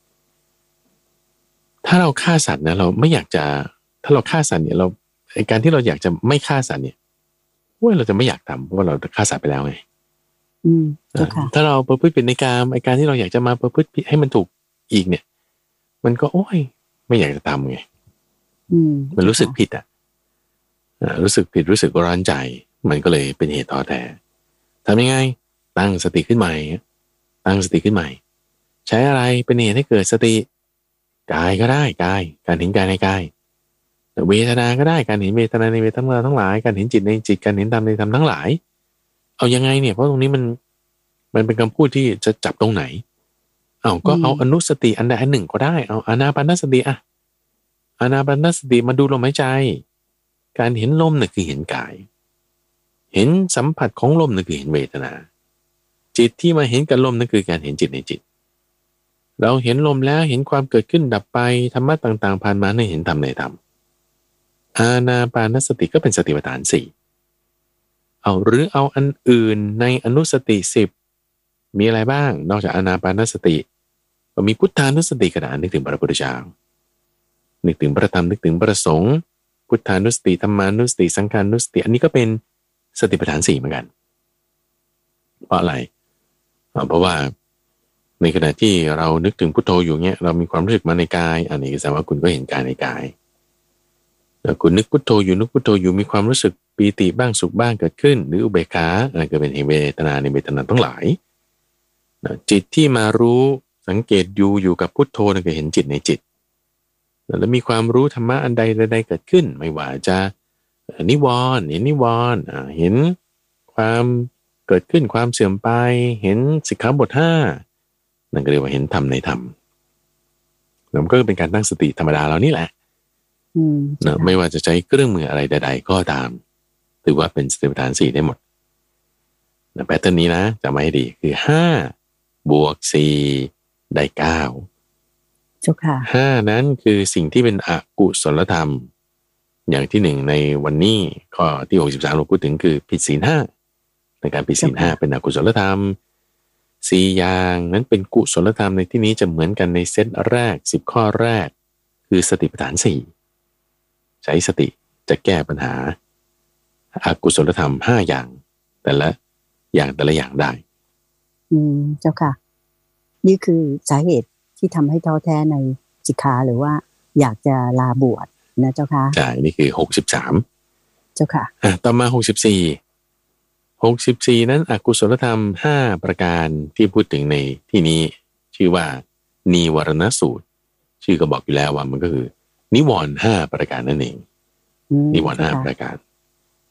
ถ้าเราฆ่าสัตว์นะเราไม่อยากจะถ้าเราฆ่าสัตว์เนี่ยเราไอ้การที่เราอยากจะไม่ฆ่าสัตว์เนี่ยว่าเราจะไม่อยากทำเพราะว่าเราฆ่าสัตว์ไปแล้วไงอืมถ้าเราประพฤติผิดในกามไอ้การที่เราอยากจะมาประพฤติให้มันถูกอีกเนี่ยมันก็โอ้ยไม่อยากจะทำไงมันรู้สึกผิดอ่ะรู้สึกผิดรู้สึกร้อนใจมันก็เลยเป็นเหตุท้อแท้ทำยังไงตั้งสติขึ้นใหม่ตั้งสติขึ้นใหม่ใช้อะไรเป็นเหตุให้เกิดสติกายก็ได้กายการเห็นกายในกายเวทนาก็ได้การเห็นเวทนาในเวทนาทั้งหลายการเห็นจิตในจิตการเห็นธรรมในธรรมทั้งหลายเอายังไงเนี่ยเพราะตรงนี้มันมันเป็นคำพูดที่จะจับตรงไหนเอาก็เอาอนุสติอันใดอันหนึ่งก็ได้เอาอานาปานสติอะอานาปานสติมาดูลมหายใจการเห็นลมน่ะคือเห็นกายเห็นสัมผัสของลมน่ะคือเห็นเวทนาจิตที่มาเห็นกับลมนั่นคือการเห็นจิตในจิตเราเห็นลมแล้วเห็นความเกิดขึ้นดับไปธรรมะต่างๆผ่านมาในเห็นธรรมในธรรมอานาปานสติก็เป็นสติปัฏฐานสี่เอาหรือเอาอันอื่นในอนุสติสิบมีอะไรบ้างนอกจากอานาปานสติก็มีพุทธานุสติกระดานนึกถึงพระพุทธเจ้านึกถึงพระธรรมนึกถึงพระสงฆ์พุทธานุสติธรรมานุสติสังฆานุสติอันนี้ก็เป็นสติปัฏฐานสี่เหมือนกันเพราะอะไรเพราะว่าในขณะที่เรานึกถึงพุทโธอยู่เงี้ยเรามีความรู้สึกมาในกายอันนี้แสดงว่าคุณก็เห็นกายในกายแล้วคุณนึกพุทโธอยู่นึกพุทโธอยู่มีความรู้สึกปีติบ้างสุขบ้างเกิดขึ้นหรืออุเบกขาอะไรก็เป็นเวทนาในเวทนาทั้งหลายจิตที่มารู้สังเกตอยู่อยู่กับพุทโธนั่นก็เห็นจิตในจิตแล้วมีความรู้ธรรมะอันใดใดเกิดขึ้นไม่ว่าจะนิวรณ์เห็นนิวรณ์เห็นความเกิดขึ้นความเสื่อมไปเห็นสิกขาบทห้านั่นก็เรียกว่าเห็นธรรมในธรรมแล้วมันก็เป็นการตั้งสติธรรมดาเรานี่แหละนะไม่ว่าจะใช้เครื่องมืออะไรใดๆก็ตามถือว่าเป็นสติปัฏฐานสี่ได้หมดนะแพทเทิร์นนี้นะจำไว้ให้ดีคือห้าบวกสี่ได้เก้าห้านั้นคือสิ่งที่เป็นอกุศลธรรมอย่างที่หนึ่งในวันนี้ข้อที่หกสิบสามเราพูดถึงคือผิดศีลห้าในการผิดศีลห้าเป็นอกุศลธรรมสี่อย่างนั้นเป็นกุศลธรรมในที่นี้จะเหมือนกันในเซตแรกสิบข้อแรกคือสติปัฏฐานสี่ใช้สติจะแก้ปัญหาอกุศลธรรมห้าอย่างแต่ละอย่างแต่ละอย่างได้อืมเจ้าค่ะนี่คือสาเหตุที่ทำให้ท้อแท้ในสิกขาหรือว่าอยากจะลาบวชนะเจ้าค่ะใช่นี่คือหกสิบสามเจ้าค่ะอ่ะต่อมาหกสิบสี่หกสิบสี่นั้นอกุศลธรรมห้าประการที่พูดถึงในที่นี้ชื่อว่านิวรณสูตรชื่อก็บอกอยู่แล้วว่ามันก็คือนิวรณ์ห้าประการนั่นเองนิวรณ์ห้าประการ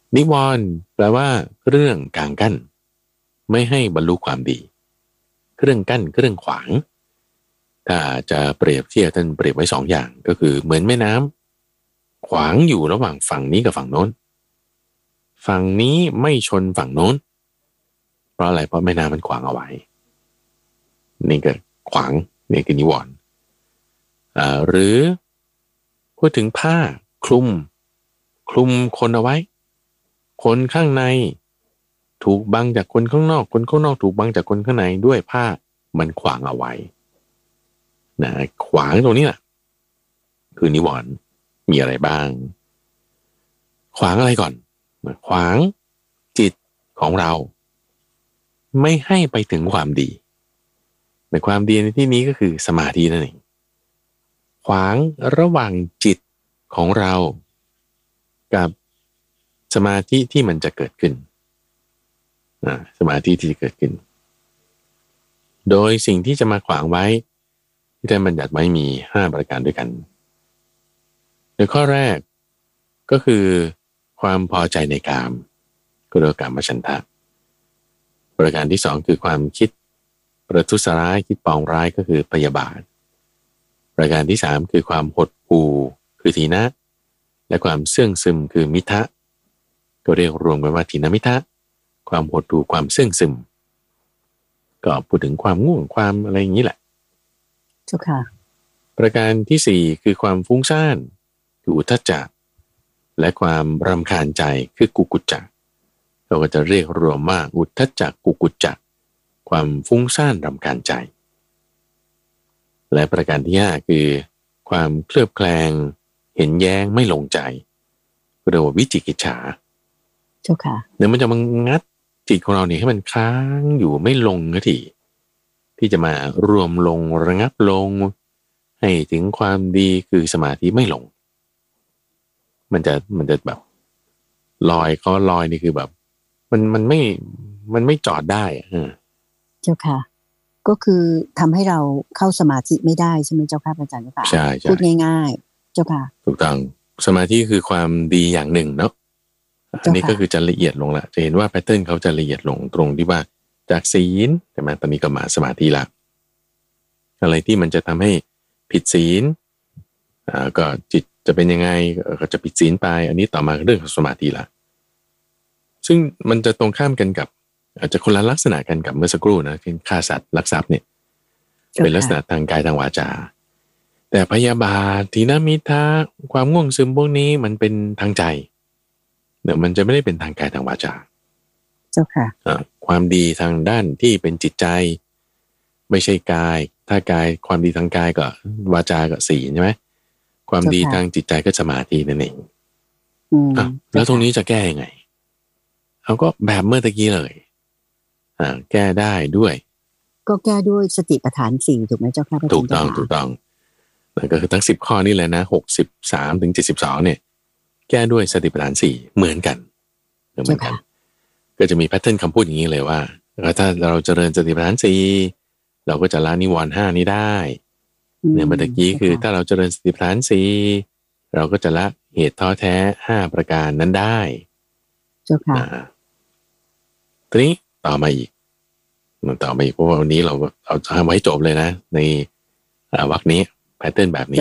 นิวรณ์แปลว่าเรื่องกางกั้นไม่ให้บรรลุความดีเครื่องกั้นเครื่องขวางถ้าจะเปรียบเทียบท่านเปรียบไว้สองอย่างก็คือเหมือนแม่น้ำขวางอยู่ระหว่างฝั่งนี้กับฝั่งโน้นฝั่งนี้ไม่ชนฝั่งโน้นเพราะอะไรเพราะแม่น้ำมันขวางเอาไว้นี่ก็ขวางนี่คือนิวรณ์อ่าหรือพูดถึงผ้าคลุมคลุมคนเอาไว้คนข้างในถูกบังจากคนข้างนอกคนข้างนอกถูกบังจากคนข้างในด้วยผ้ามันขวางเอาไว้นะขวางตรงนี้แหละคือนิวรณ์มีอะไรบ้างขวางอะไรก่อนขวางจิตของเราไม่ให้ไปถึงความดีในความดีในที่นี้ก็คือสมาธินั่นเองขวางระหว่างจิตของเรากับสมาธิที่มันจะเกิดขึ้นสมาธิที่จะเกิดขึ้นโดยสิ่งที่จะมาขวางไว้ที่ได้บัญญัติไว้มีห้าประการด้วยกันโดยข้อแรกก็คือความพอใจในกามก็เรียกว่ากามฉันทะประการที่สองคือความคิดประทุษร้ายคิดปองร้ายก็คือพยาบาทประการที่สามคือความหดหู่คือทีนะและความเสื่องซึมคือมิทะก็เรียกรวมกันว่าทีนมิทะความหดหู่ความเสื่องซึมก็พูดถึงความง่วงความอะไรอย่างนี้แหละเจ้าค่ะประการที่สี่คือความฟุ้งซ่านคืออุทธัจจะและความรำคาญใจคือกุกุจจะเราก็จะเรียกรวมว่าอุทธัจจะกุกุจจะความฟุ้งซ่านรำคาญใจและประการที่ห้าคือความเคลือบแคลงเห็นแย้งไม่ลงใจเรียกว่าวิจิกิจฉาเจ้าค่ะเนี่ยมันจะมางัดจิตของเราเนี่ยให้มันค้างอยู่ไม่ลงนาทีที่จะมารวมลงระงับลงให้ถึงความดีคือสมาธิไม่ลงมันจะมันจะแบบลอยเขาลอยนี่คือแบบมันมันไม่มันไม่จอดได้อะเจ้าค่ะก็คือทำให้เราเข้าสมาธิไม่ได้ใช่ไหมเจ้าค่ะอาจารย์เจ้าค่ะใช่พูดง่ายๆเจ้าค่ะถูกต้องสมาธิคือความดีอย่างหนึ่งเนาะอันนี้ก็คือจะละเอียดลงละจะเห็นว่าแพทเทิร์นเขาจะละเอียดลงตรงที่ว่าจากศีลใช่ไหมตอนนี้ก็มาสมาธิละอะไรที่มันจะทำให้ผิดศีลอ่าก็จิตจะเป็นยังไงก็จะผิดศีลไปอันนี้ต่อมาเรื่องของสมาธิละซึ่งมันจะตรงข้ามกันกับอาจจะคนละลักษณะกันกับเมื่อสักครู่นะเช่นฆ่าสัตว์ลักทรัพย์เนี่ยเป็นลักษณะทางกายทางวาจาแต่พยาบาททีนมิทะความง่วงซึมพวกนี้มันเป็นทางใจเนี่ยมันจะไม่ได้เป็นทางกายทางวาจาเจ้าค่ะความดีทางด้านที่เป็นจิตใจไม่ใช่กายถ้ากายความดีทางกายก็วาจาก็ศีลใช่ไหมความดีทางจิตใจก็สมาธินั่นเองอ่ะแล้วตรงนี้จะแก้ยังไงเขาก็แบบเมื่อตะกี้เลยอ่าแก้ได้ด้วยก็แก้ด้วยสติปัฏฐานสี่ถูกไหมเจ้าค่ะถูกต้องถูกต้องนั่นก็คือทั้งสิบข้อนี่แหละนะหกสิบสามถึงเจ็ดสิบสองเนี่ยแก้ด้วยสติปัฏฐานสี่เหมือนกันเหมือนกันก็จะมีแพทเทิร์นคำพูดอย่างนี้เลยว่าถ้าเราเจริญสติปัฏฐานสี่เราก็จะละนิวรณ์ห้านี้ได้เนี่ยเมื่อกี้คือถ้าเราเจริญสติปัฏฐานสี่เราก็จะละเหตุท้อแท้ห้าประการนั้นได้เจ้าค่ะทีนี้ต่อมาอีกต่อมาอีกเพราะว่าวันนี้เราเอาทำไว้จบเลยนะในวรรคนี้แพทเทิร์นแบบนี้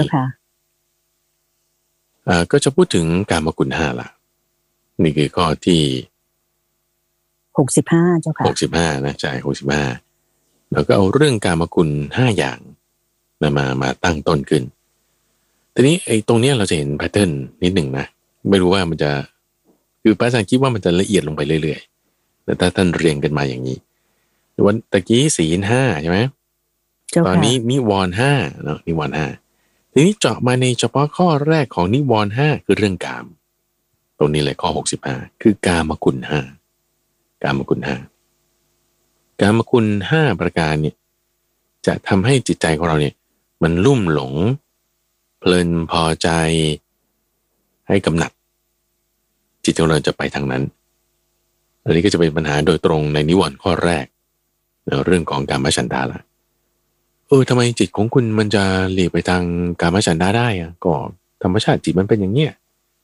ก็จะพูดถึงกามกุลห้าละนี่คือข้อที่หกสิบห้าเจ้าค่ะหกสิบห้านะใช่หกสิบห้าแล้วก็เอาเรื่องกามกุลห้าอย่างมามามาตั้งต้นขึ้นทีนี้ไอ้ตรงนี้เราจะเห็นแพทเทิร์นนิดหนึ่งนะไม่รู้ว่ามันจะคือพระอาจารย์คิดว่ามันจะละเอียดลงไปเรื่อยๆแต่ถ้าท่านเรียงกันมาอย่างนี้วันตะกี้ศีลห้าใช่ไหมตอนนี้นิวรณ์ห้าเนาะนิวรณ์ห้าทีนี้เจาะมาในเฉพาะข้อแรกของนิวรณ์ห้าคือเรื่องกามตรงนี้เลยข้อหกสิบห้าคือกามกุลห้ากามกุลห้ากามกุลห้าประการเนี่ยจะทำให้จิตใจของเราเนี่ยมันลุ่มหลงเพลินพอใจให้กำหนัดจิตของเราจะไปทางนั้นอันนี้ก็จะเป็นปัญหาโดยตรงในนิวรณ์ข้อแรกในเรื่องของกามฉันทะละเออทำไมจิตของคุณมันจะหลีกไปทางกามฉันทะได้อะก็ธรรมชาติจิตมันเป็นอย่างเนี้ย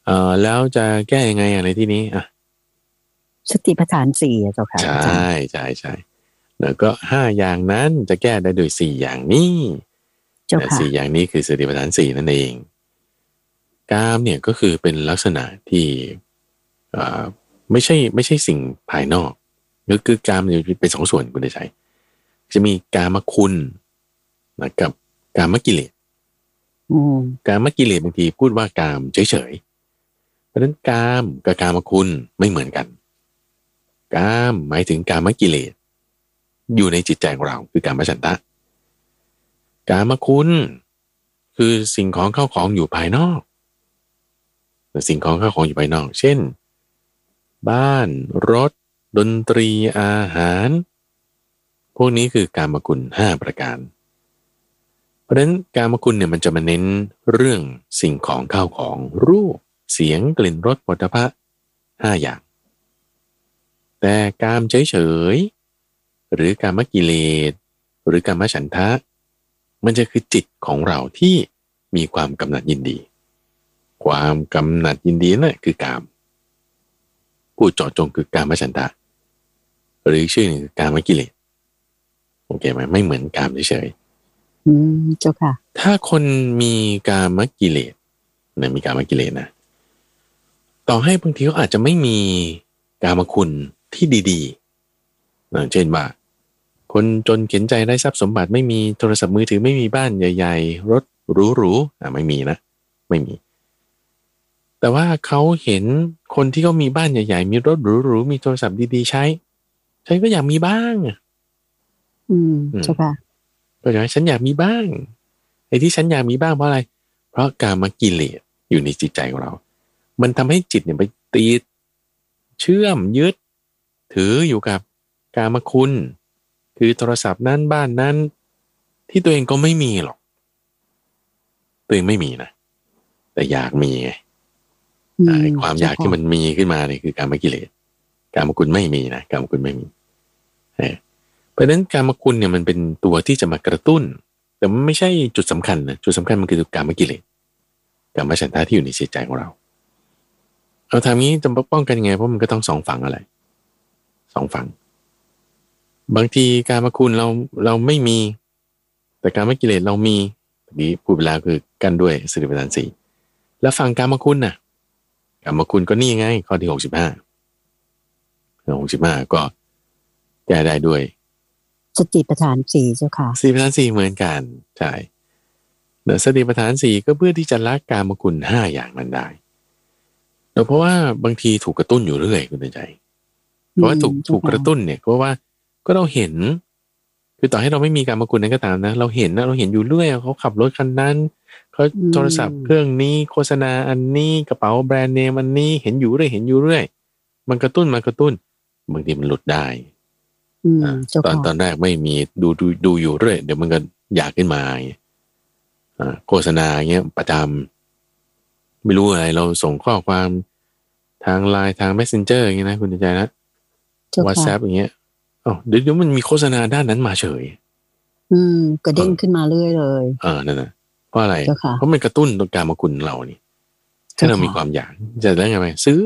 เอ่อแล้วจะแก้ยังไงอะไรที่นี้อ่ะสติปัฏฐานสี่อะเจ้าค่ะใชอาจา่รย์ใช่ใช่แล้วก็ห้าอย่างนั้นจะแก้ได้โดยสี่อย่างนี้เจ้าแต่ค่ะสี่อย่างนี้คือสติปัฏฐานสี่นั่นเองกามเนี่ยก็คือเป็นลักษณะที่อ่าไม่ใช่ไม่ใช่สิ่งภายนอกก็คือกามเนี่ยเป็นสองส่วนคุณได้ใช้จะมีกามคุณนะกับกามกิเลสอืมกามกิเลสบางทีพูดว่ากามเฉยๆเพราะฉะนั้นกามกับกามคุณไม่เหมือนกันกามหมายถึงกามกิเลสอยู่ในจิตใจของเราคือกามฉันทะกามคุณคือสิ่งของเข้าของอยู่ภายนอกสิ่งของเข้าของอยู่ภายนอกเช่นบ้านรถดนตรีอาหารพวกนี้คือกามคุณห้าประการเพราะฉะนั้นกามคุณเนี่ยมันจะมาเน้นเรื่องสิ่งของเข้าของรูปเสียงกลิ่นรสผลิตภัณฑ์ห้าอย่างแต่กามเฉยๆหรือกามกิเลสหรือกามฉันทะมันจะคือจิตของเราที่มีความกำหนัดยินดีความกำหนัดยินดีนั่นคือกามพูดเจาะจงคือกามฉันทะหรือชื่อหนึ่งคือกามกิเลสโอเคไหมไม่เหมือนกามเฉยๆอืมเจ้าค่ะถ้าคนมีกามกิเลสนะมีกามกิเลสนะต่อให้บางทีเขาอาจจะไม่มีกามคุณที่ดีๆนะเช่นว่าคนจนเข็นใจได้ทรัพย์สมบัติไม่มีโทรศัพท์มือถือไม่มีบ้านใหญ่ๆรถหรูๆอ่ะไม่มีนะไม่มีแต่ว่าเขาเห็นคนที่เขามีบ้านใหญ่ๆมีรถหรูๆมีโทรศัพท์ดีๆใช้ฉันก็อยากมีบ้างอืมอืมเจ้าค่ะก็จะฉันอยากมีบ้างไอ้ที่ฉันอยากมีบ้างเพราะอะไรเพราะกามกิเลสอยู่ในจิตใจของเรามันทำให้จิตเนี่ยไปติดเชื่อมยึดถืออยู่กับกามคุณคือโทรศัพท์นั้นบ้านนั้นที่ตัวเองก็ไม่มีหรอกตัวเองไม่มีนะแต่อยากมีไงอืมไอ้ความอยากเจ้าค่ะที่มันมีขึ้นมาเนี่ยคือกามกิเลสกามคุณไม่มีนะกามคุณไม่มีเออเพราะฉะนั้นกามคุณเนี่ยมันเป็นตัวที่จะมากระตุ้นแต่มันไม่ใช่จุดสำคัญนะจุดสำคัญมันคือกามกิเลสกามฉันทะที่อยู่ในจิตใจของเราเอาทางนี้จะป้องกันยังไงเพราะมันก็ต้องสองฝั่งอะไรสองฝั่งบางทีกามคุณเราเราไม่มีแต่กามกิเลสเรามีนี้พูดไปแล้วคือกันด้วยสติปัฏฐานสี่แล้วฝั่งกามคุณน่ะกามคุณก็นี่ไงข้อที่หกสิบห้าหกสิบห้าก็แก้ได้ด้วยสติปัฏฐานสี่เจ้าค่ะสติปัฏฐานสี่เหมือนกันใช่เดี๋ยวสติปัฏฐานสี่ก็เพื่อที่จะละกามคุณห้าอย่างนั้นได้แต่เพราะว่าบางทีถูกกระตุ้นอยู่เรื่อยคุณใจเพราะว่าถูกถูกกระตุ้นเนี่ยเพราะว่าก็เราเห็นคือต่อให้เราไม่มีกามคุณนั้นก็ตามนะเราเห็นนะเราเห็นอยู่เรื่อยเขาขับรถคันนั้นเขาโทรศัพท์เครื่องนี้โฆษณาอันนี้กระเป๋าแบรนด์เนมอันนี้เห็นอยู่เรื่อยเห็นอยู่เรื่อยมันกระตุ้นมันกระตุ้นบางทีมันหลุดได้ตอนตอนแรกไม่มีดูดูดูอยู่เรื่อยเดี๋ยวมันก็อยากขึ้นมาโฆษณาเงี้ยประจำไม่รู้อะไรเราส่งข้อความทางไลน์ทาง messenger อย่างเงี้ยนะคุณใจนะ WhatsApp อย่างเงี้ยอ๋อเดี๋ยวเดี๋ยวมันมีโฆษณาด้านนั้นมาเฉยอืมก็เด้งขึ้นมาเรื่อยเลยเออนั่นนะเพราะอะไรเพราะมันกระตุ้นตัวการมาคุณเรานี่ให้เรามีความอยากจะได้ไงไหมซื้อ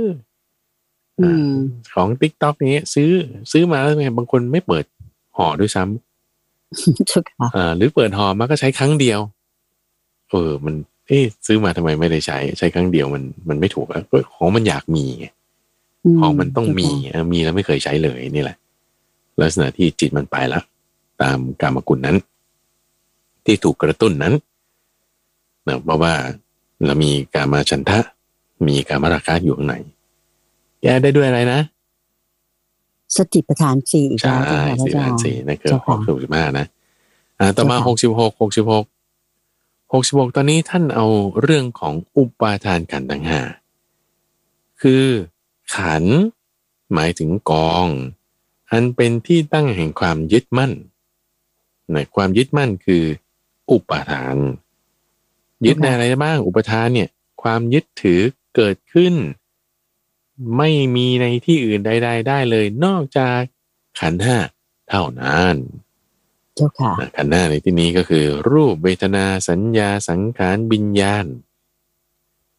ของ TikTok นี้ซื้อซื้อมาแล้วไงบางคนไม่เปิดห่อด้วยซ้ำอ่าหรือเปิดห่อมาก็ใช้ครั้งเดียวเออมันเอ๊ะซื้อมาทงไมไม่ได้ใช้ใช้ครั้งเดียวมันมันไม่ถูกแล้วของมันอยากมีของมันต้องมีมีแล้วไม่เคยใช้เลยนี่แหละลักษณะที่จิตมันไปละตามกามกุลนั้นที่ถูกกระตุ้นนั้นนะเพราะว่าเรามีกามาฉันทะมีกามราคะอยู่ข้างในแก้ได้ด้วยอะไรนะสติปัฏฐานสี่อีกแล้วใช่สติปัฏฐานสี่นั่นคือหกสิบห้านะอ่าต่อมาหกสิบหกหกสิบหกหกสิบหกตอนนี้ท่านเอาเรื่องของอุปาทานขันธ์ทั้งห้าคือขันธ์หมายถึงกองอันเป็นที่ตั้งแห่งความยึดมั่นในความยึดมั่นคืออุปาทานยึดในอะไรบ้างอุปทานเนี่ยความยึดถือเกิดขึ้นไม่มีในที่อื่นใดๆได้เลยนอกจากขันธ์ห้าเท่านั้นเจ้าค่ะขันธ์ห้าในที่นี้ก็คือรูปเวทนาสัญญาสังขารวิญญาณ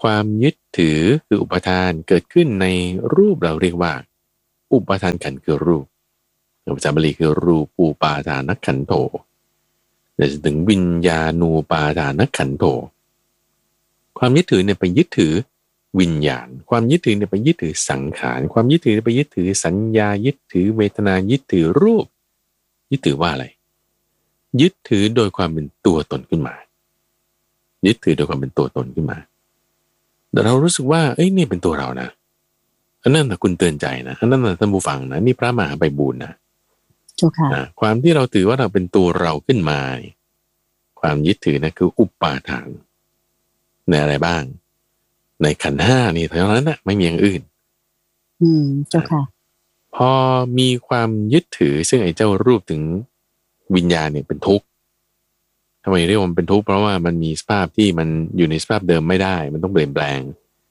ความยึดถือคืออุปทานเกิดขึ้นในรูปเราเรียกว่าอุปทานขันธ์คือรูปภาษาบาลีคือรูปูปาทานขันโธเดี๋ยวจะถึงวิญญาณูปาทานขันโธความยึดถือเนี่ยไปยึดถือวิญญาณความยึดถือเนี่ยไปยึดถือสังขารความยึดถือไปยึดถือสัญญายึดถือเวทนายึดถือรูปยึดถือว่าอะไรยึดถือโดยความเป็นตัวตนขึ้นมายึดถือโดยความเป็นตัวตนขึ้นมาแต่เรารู้สึกว่าเอ้ยนี่เป็นตัวเรานะอันนั้นนะคุณเตือนใจนะอันนั้นนะท่านผู้ฟังนะนี่พระมหาไพบูลย์นะเจ้าค่ะความที่เราถือว่าเราเป็นตัวเราขึ้นมาความยึดถือนะคืออุปาทานในอะไรบ้างในขันธ์ห้านี่เท่านั้นนะไม่มีอย่างอื่นอืมเจ้าค่ะพอมีความยึดถือซึ่งไอ้เจ้ารูปถึงวิญญาณเนี่ยเป็นทุกข์ทำไมเรียกว่ามันเป็นทุกข์เพราะว่ามันมีสภาพที่มันอยู่ในสภาพเดิมไม่ได้มันต้องเปลี่ยนแปลง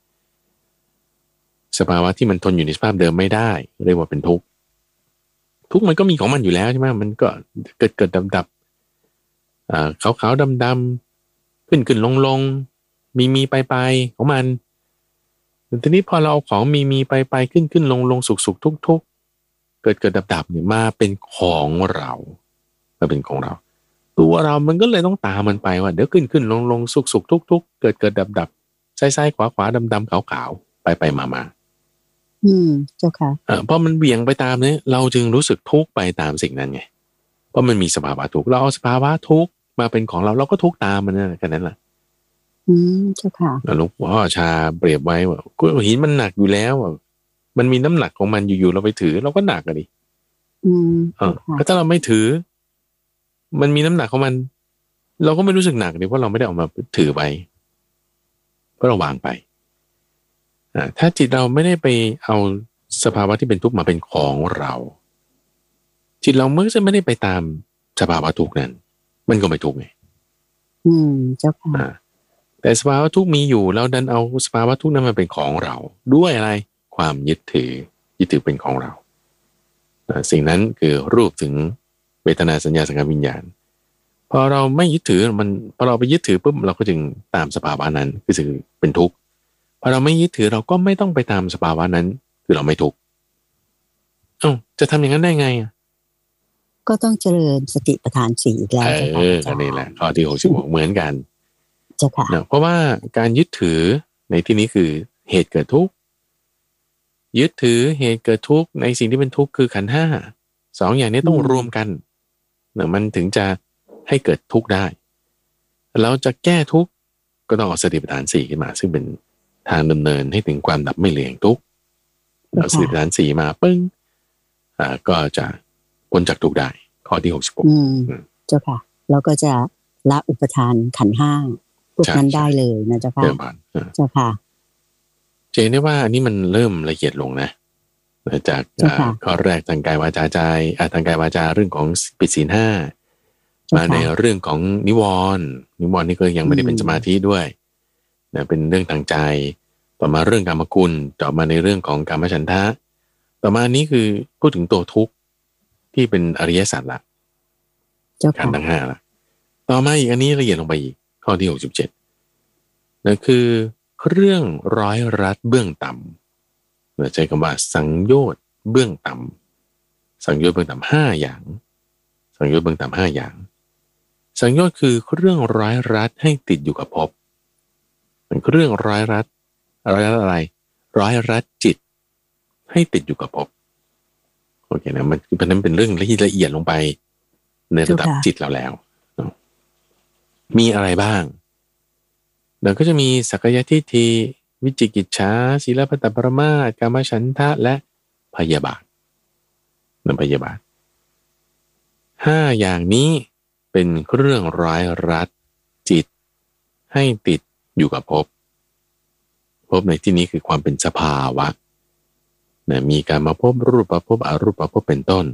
สภาวะที่มันทนอยู่ในสภาพเดิมไม่ได้เรียกว่าเป็นทุกข์ทุกข์มันก็มีของมันอยู่แล้วใช่ไหมมันก็เกิดเกิดดับดับอ่าขาวขาวดำดำขึ้นขึ้นลงลงมีมีไปไปของมันทีนี้พอเราเอาของมีมีไปไปขึ้นขึ้นลงลงสุกสุกทุกทุกเกิดเกิดดับดับเนี่ยมาเป็นของเรามาเป็นของเราตัวเรามันก็เลยต้องตามมันไปว่าเดี๋ยวขึ้นขึ้นลงลงสุกสุกทุกทุกเกิดเกิดดับดับซ้ายซ้ายขวาขวาดำดำขาวขาวไปไปมามาอืมเจ้าค่ะอ่าพอมันเบี่ยงไปตามนี้เราจึงรู้สึกทุกข์ไปตามสิ่งนั้นไงเพราะมันมีสภาวะทุกข์เราเอาสภาวะทุกข์มาเป็นของเราเราก็ทุกข์ตามมันนั่นแค่นั้นแหละอืมเจ้าค่ะหลวงพ่อชาเปรียบไว้ว่าก้อนหินมันหนักอยู่แล้วมันมีน้ำหนักของมันอยู่ๆเราไปถือเราก็หนักอะดิอืมเออถ้าเราไม่ถือมันมีน้ำหนักของมันเราก็ไม่รู้สึกหนักดิเพราะเราไม่ได้เอามาถือไปเพราะเราวางไปอ่าถ้าจิตเราไม่ได้ไปเอาสภาวะที่เป็นทุกข์มาเป็นของเราจิตเราเมื่อจะไม่ได้ไปตามสภาวะทุกข์นั้นมันก็ไม่ทุกข์ไงอืมเจ้าค่ะแต่สภาวะทุกข์มีอยู่แล้วดันเอาสภาวะทุกข์นั้นมาเป็นของเราด้วยอะไรความยึดถือยึดถือเป็นของเราสิ่งนั้นคือรูปถึงเวทนาสัญญาสังขารวิญญาณพอเราไม่ยึดถือมันพอเราไปยึดถือปุ๊บเราก็จึงตามสภาวะนั้นคือสื่อเป็นทุกข์พอเราไม่ยึดถือเราก็ไม่ต้องไปตามสภาวะนั้นคือเราไม่ทุกข์เอ้าจะทำอย่างนั้นได้ไงอ่ะก็ต้องเจริญสติปัฏฐานสี่อีกแล้วเออก็นี่แหละข้อที่หกสิบหกเหมือนกันเจ้าค่ะเพราะว่าการยึดถือในที่นี้คือเหตุเกิดทุกข์ยึดถือเหตุเกิดทุกข์ในสิ่งที่เป็นทุกข์คือขันธ์ห้าสองอย่างนี้ต้องรวมกันเนี่ยมันถึงจะให้เกิดทุกข์ได้เราจะแก้ทุกข์ก็ต้องเอาสติปัฏฐานสี่ขึ้นมาซึ่งเป็นทางดำเนินให้ถึงความดับไม่เหลี่ยงทุกข์เอาสติปัฏฐานสี่มาปึ้งอ่าก็จะพ้นจากทุกข์ได้ข้อที่หกสิบหกเจ้าค่ะแล้วก็จะละอุปทานขันธ์ห้าพวกนั้นได้เลยนะเจ้าค่ะเจ้าค่ะเจนได้ว่าอันนี้มันเริ่มละเอียดลงนะจากข้อแรกทางกายวาจาใจทางกายวาจาเรื่องของปิดศีลห้ามาในเรื่องของนิวรณ์นิวรณ์นี่ก็ยังไม่ได้เป็นสมาธิด้วยนะเป็นเรื่องทางใจต่อมาเรื่องกามคุณต่อมาในเรื่องของกามฉันทะต่อมานี้คือพูดถึงตัวทุกข์ที่เป็นอริยสัจละขันธ์ทั้งห้าละต่อมาอีกอันนี้ละเอียดลงไปอีกข้อที่หกสิบเจ็ดนั่นคือเรื่องร้อยรัดเบื้องต่ำเราใช้คำว่าสังโยชน์เบื้องต่ำสังโยชน์เบื้องต่ำห้าอย่างสังโยชน์เบื้องต่ำห้าอย่างสังโยชน์คือเรื่องร้อยรัดให้ติดอยู่กับภพเป็นเรื่องร้อยรัดร้อยรัดอะไรร้อยรัดจิตให้ติดอยู่กับภพโอเคนะมันเป็นนั้นเป็นเรื่องที่ละเอียดลงไปในระดับจิตเราแล้วมีอะไรบ้างเราก็จะมีสักกายทิฏฐิวิจิกิจฉาศีลพัตตปรมาสกามฉันทะและพยาบาทนั่นพยาบาทห้าอย่างนี้เป็นเรื่องร้ายรัดจิตให้ติดอยู่กับภพภพในที่นี้คือความเป็นสภาวะนะมีการมาพบรูปภพอรูปภพเป็นต้น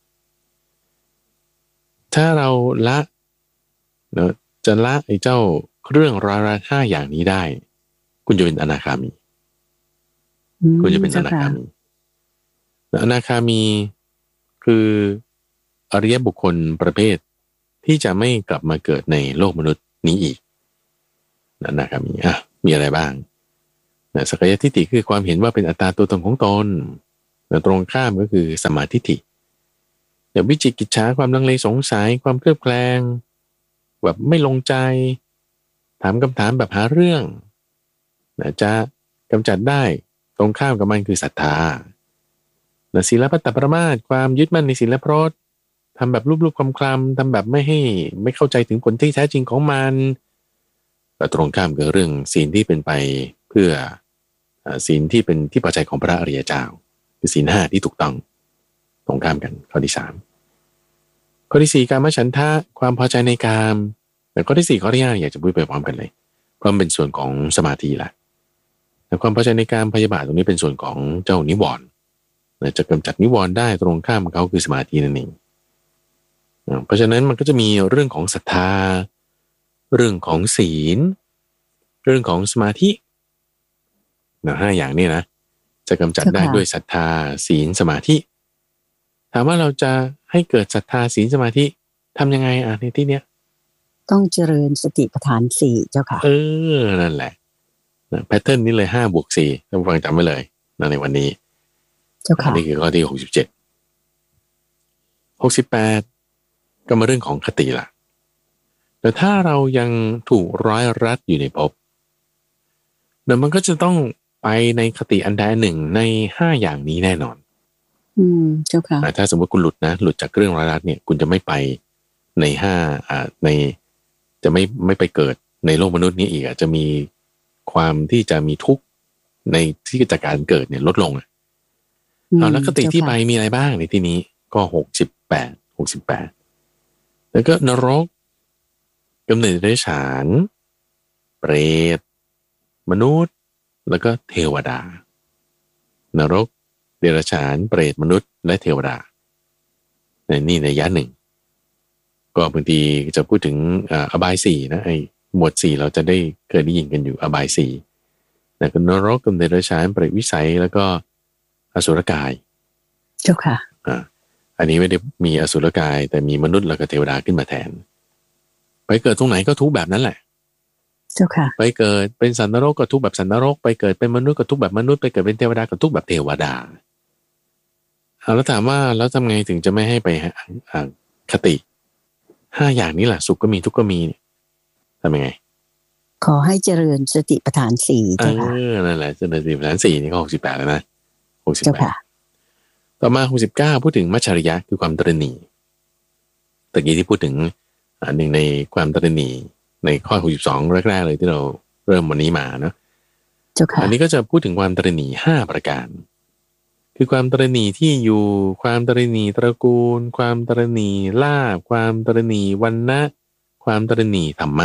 ถ้าเราละเนาะจะละไอ้เจ้าเรื่องร้ายรัดห้าอย่างนี้ได้คุณจะเป็นอนาคามีคุณจะเป็นอนาคามีอนาคามีคืออริยบุคคลประเภทที่จะไม่กลับมาเกิดในโลกมนุษย์นี้อีกอนาคามีอ่ะมีอะไรบ้างนะสักยทิฏฐิคือความเห็นว่าเป็นอัตตาตัวตนของตนนะตรงข้ามก็คือสัมมาทิฏฐิอย่างวิจิกิจฉาความลังเลสงสัยความเคลือบแคลงแบบไม่ลงใจถามคำถามแบบหาเรื่องนะจะกำจัดได้ตรงข้ามกับมันคือศรัทธานะศีลพัตตปรมาสความยึดมั่นในศีลพรตทำแบบรูปๆคลำๆทำแบบไม่ให้ไม่เข้าใจถึงผลที่แท้จริงของมันแต่ตรงข้ามกับเรื่องศีลที่เป็นไปเพื่อศีลที่เป็นที่พอใจของพระอริยเจ้าคือศีลห้าที่ถูกต้องตรงข้ามกันข้อที่สามข้อที่สี่กามฉันทะความพอใจในกามแต่ข้อที่สี่ข้อที่ห้าอยากจะพูดไปพร้อมกันเลยเพราะมันเป็นส่วนของสมาธิแหละแต่ความพอใจในกามพยาบาทตรงนี้เป็นส่วนของเจ้านิวรณ์จะกำจัดนิวรณ์ได้ตรงข้ามกับเขาคือสมาธินั่นเองเพราะฉะนั้นมันก็จะมีเรื่องของศรัทธาเรื่องของศีลเรื่องของสมาธินะห้าอย่างนี้นะจะกำจัดได้ด้วยศรัทธาศีลสมาธิถามว่าเราจะให้เกิดศรัทธาศีลสมาธิทำยังไงอ่ะในที่เนี้ยต้องเจริญสติปัฏฐานสี่เจ้าค่ะเออนั่นแหละนะแพทเทิร์นนี้เลยห้าบวกสี่ท่านผู้ฟังจำไว้เลยนะในวันนี้เจ้าค่ะนี่คือข้อที่หกสิบเจ็ดหกสิบแปดก็มาเรื่องของคติล่ะแต่ถ้าเรายังถูกร้อยรัดอยู่ในภพเดี๋ยวมันก็จะต้องไปในคติอันใดหนึ่งในห้าอย่างนี้แน่นอนอืมเจ้าค่ะถ้าสมมติคุณหลุดนะหลุดจากเรื่องร้อยรัดเนี่ยคุณจะไม่ไปในห้าอ่าในจะไม่ไม่ไปเกิดในโลกมนุษย์นี้อีกอ่ะจะมีความที่จะมีทุกข์ในที่จากการเกิดเนี่ยลดลงอ่ะเอาแล้วคติที่ไปมีอะไรบ้างในที่นี้ก็หกสิบแปดหกสิบแปดแล้วก็นรกกำเนิดเดรัจฉานเปรตมนุษย์แล้วก็เทวดานรกเดรัจฉานเปรตมนุษย์และเทวดาในนี่ในยะหนึ่งก็บางทีจะพูดถึงอบายสี่นะไอ้หมวดสี่เราจะได้เคยได้ยินกันอยู่อบายสี่แต่ก็นรกกำเนิดเดรัจฉานเปรตวิสัยแล้วก็อสุรกายเจ้าค่ะอ่าอันนี้ไม่ได้มีอสุรกายแต่มีมนุษย์แล้วก็เทวดาขึ้นมาแทนไปเกิดตรงไหนก็ทุกแบบนั้นแหละเจ้าค่ะไปเกิดเป็นสัตว์นรกก็ทุกแบบสัตว์นรกไปเกิดเป็นมนุษย์ก็ทุกแบบมนุษย์ไปเกิดเป็นเทวดาก็ทุกแบบเทวดาเอาแล้วถามว่าแล้วทำไงถึงจะไม่ให้ไปคติห้าอย่างนี้แหละสุขก็มีทุกข์ก็มีทำยังไงขอให้เจริญสติปัฏฐานสี่เจ้าค่ะเออนั่นแหละเจริญสติปัฏฐานสี่นี่ก็หกสิบแปดแล้วนะหกสิบแปดต่อมาหกสิบเก้าพูดถึงมัจฉริยะคือความตระหนี่ตะกี้ที่พูดถึงหนึ่งในความตระหนี่ในข้อหกสิบสองแรกๆเลยที่เราเริ่มวันนี้มาเนาะอันนี้ก็จะพูดถึงความตระหนี่ห้าประการคือความตระหนี่ที่อยู่ความตระหนี่ตระกูลความตระหนี่ลาภความตระหนี่วรรณะความตระหนี่ธรรมะ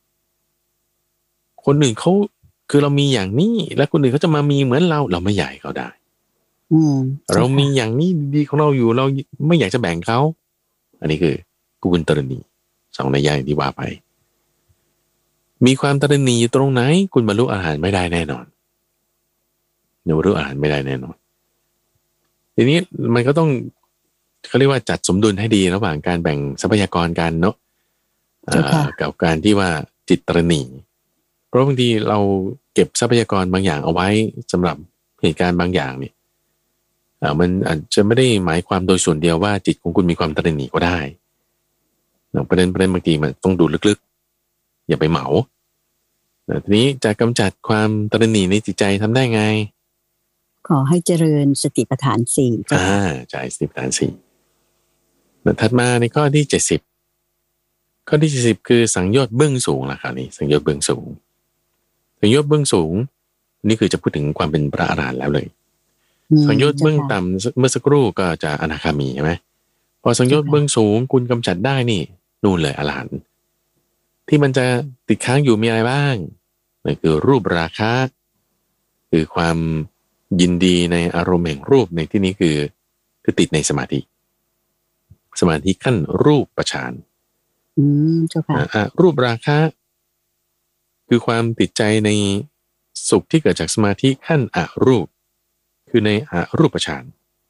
คนอื่นเขาคือเรามีอย่างนี้และคนอื่นเขาจะมามีเหมือนเราเราไม่อยากให้เขาได้เรามีอย่างนี้ดีของเราอยู่เราไม่อยากจะแบ่งเขาอันนี้คือกุลตระหนี่สองนัยยะที่ว่าไปมีความตระหนี่อยู่ตรงไหนคุณบรรลุอรหันต์ไม่ได้แน่นอนบรรลุอรหันต์ไม่ได้แน่นอนทีนี้มันก็ต้องเขาเรียกว่าจัดสมดุลให้ดีระหว่างการแบ่งทรัพยากรกันเนาะกับการที่ว่าจิตตระหนี่เพราะบางทีเราเก็บทรัพยากรบางอย่างเอาไว้สำหรับเหตุการณ์บางอย่างเนี่ยมันอาจจะไม่ได้หมายความโดยส่วนเดียวว่าจิตของคุณมีความตระหนี่ก็ได้ประเด็นประเด็นบางทีมันต้องดูลึกๆอย่าไปเหมาทีนี้จะกำจัดความตระหนี่ในจิตใจทำได้ไงขอให้เจริญสติปัฏฐานสี่อ่าใช่สติปัฏฐานสี่ถัดมาในข้อที่เจ็ดสิบข้อที่เจ็ดสิบคือสังโยชน์เบื้องสูงล่ะครับนี่สังโยชน์เบื้องสูงสังโยชน์เบื้องสูงนี่คือจะพูดถึงความเป็นพระอรหันต์แล้วเลยสังโยชน์เบื้องต่ำเมื่อสักครู่ก็จะอนาคามีใช่ไหมพอสังโยชน์เบื้องสูงคุณกำจัดได้นี่นู่นเลยอรหันต์ที่มันจะติดค้างอยู่มีอะไรบ้างนั่นคือรูปราคะคือความยินดีในอารมณ์แห่งรูปในที่นี้คือคือติดในสมาธิสมาธิขั้นรูปฌานอืมเจ้าค่ะรูปราคะคือความติดใจในสุขที่เกิดจากสมาธิขั้นอรูปคือในอรูปฌาน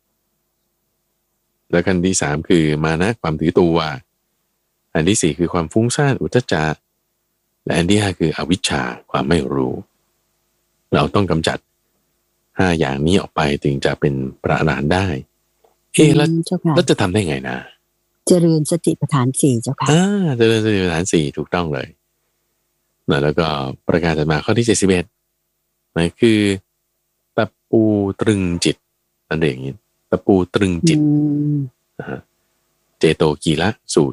แล้วขั้นที่สามคือมานะความถือตัวอันที่สี่คือความฟุ้งซ่านอุทธัจจะและอันที่ห้าคืออวิชชาความไม่รู้เราต้องกำจัดห้าอย่างนี้ออกไปถึงจะเป็นพระอรหันต์ได้เอ๊ะแล้วแล้วจะทำได้ไงนะเจริญสติปัฏฐานสี่เจ้าค่ะอ่าเจริญสติปัฏฐานสี่ถูกต้องเลยนะแล้วก็ประการถัดมาข้อที่เจ็ดสิบเอ็ดนั่นคือตะปูตรึงจิตนั่นเองตะปูตรึงจิตเจโตกีละสูตร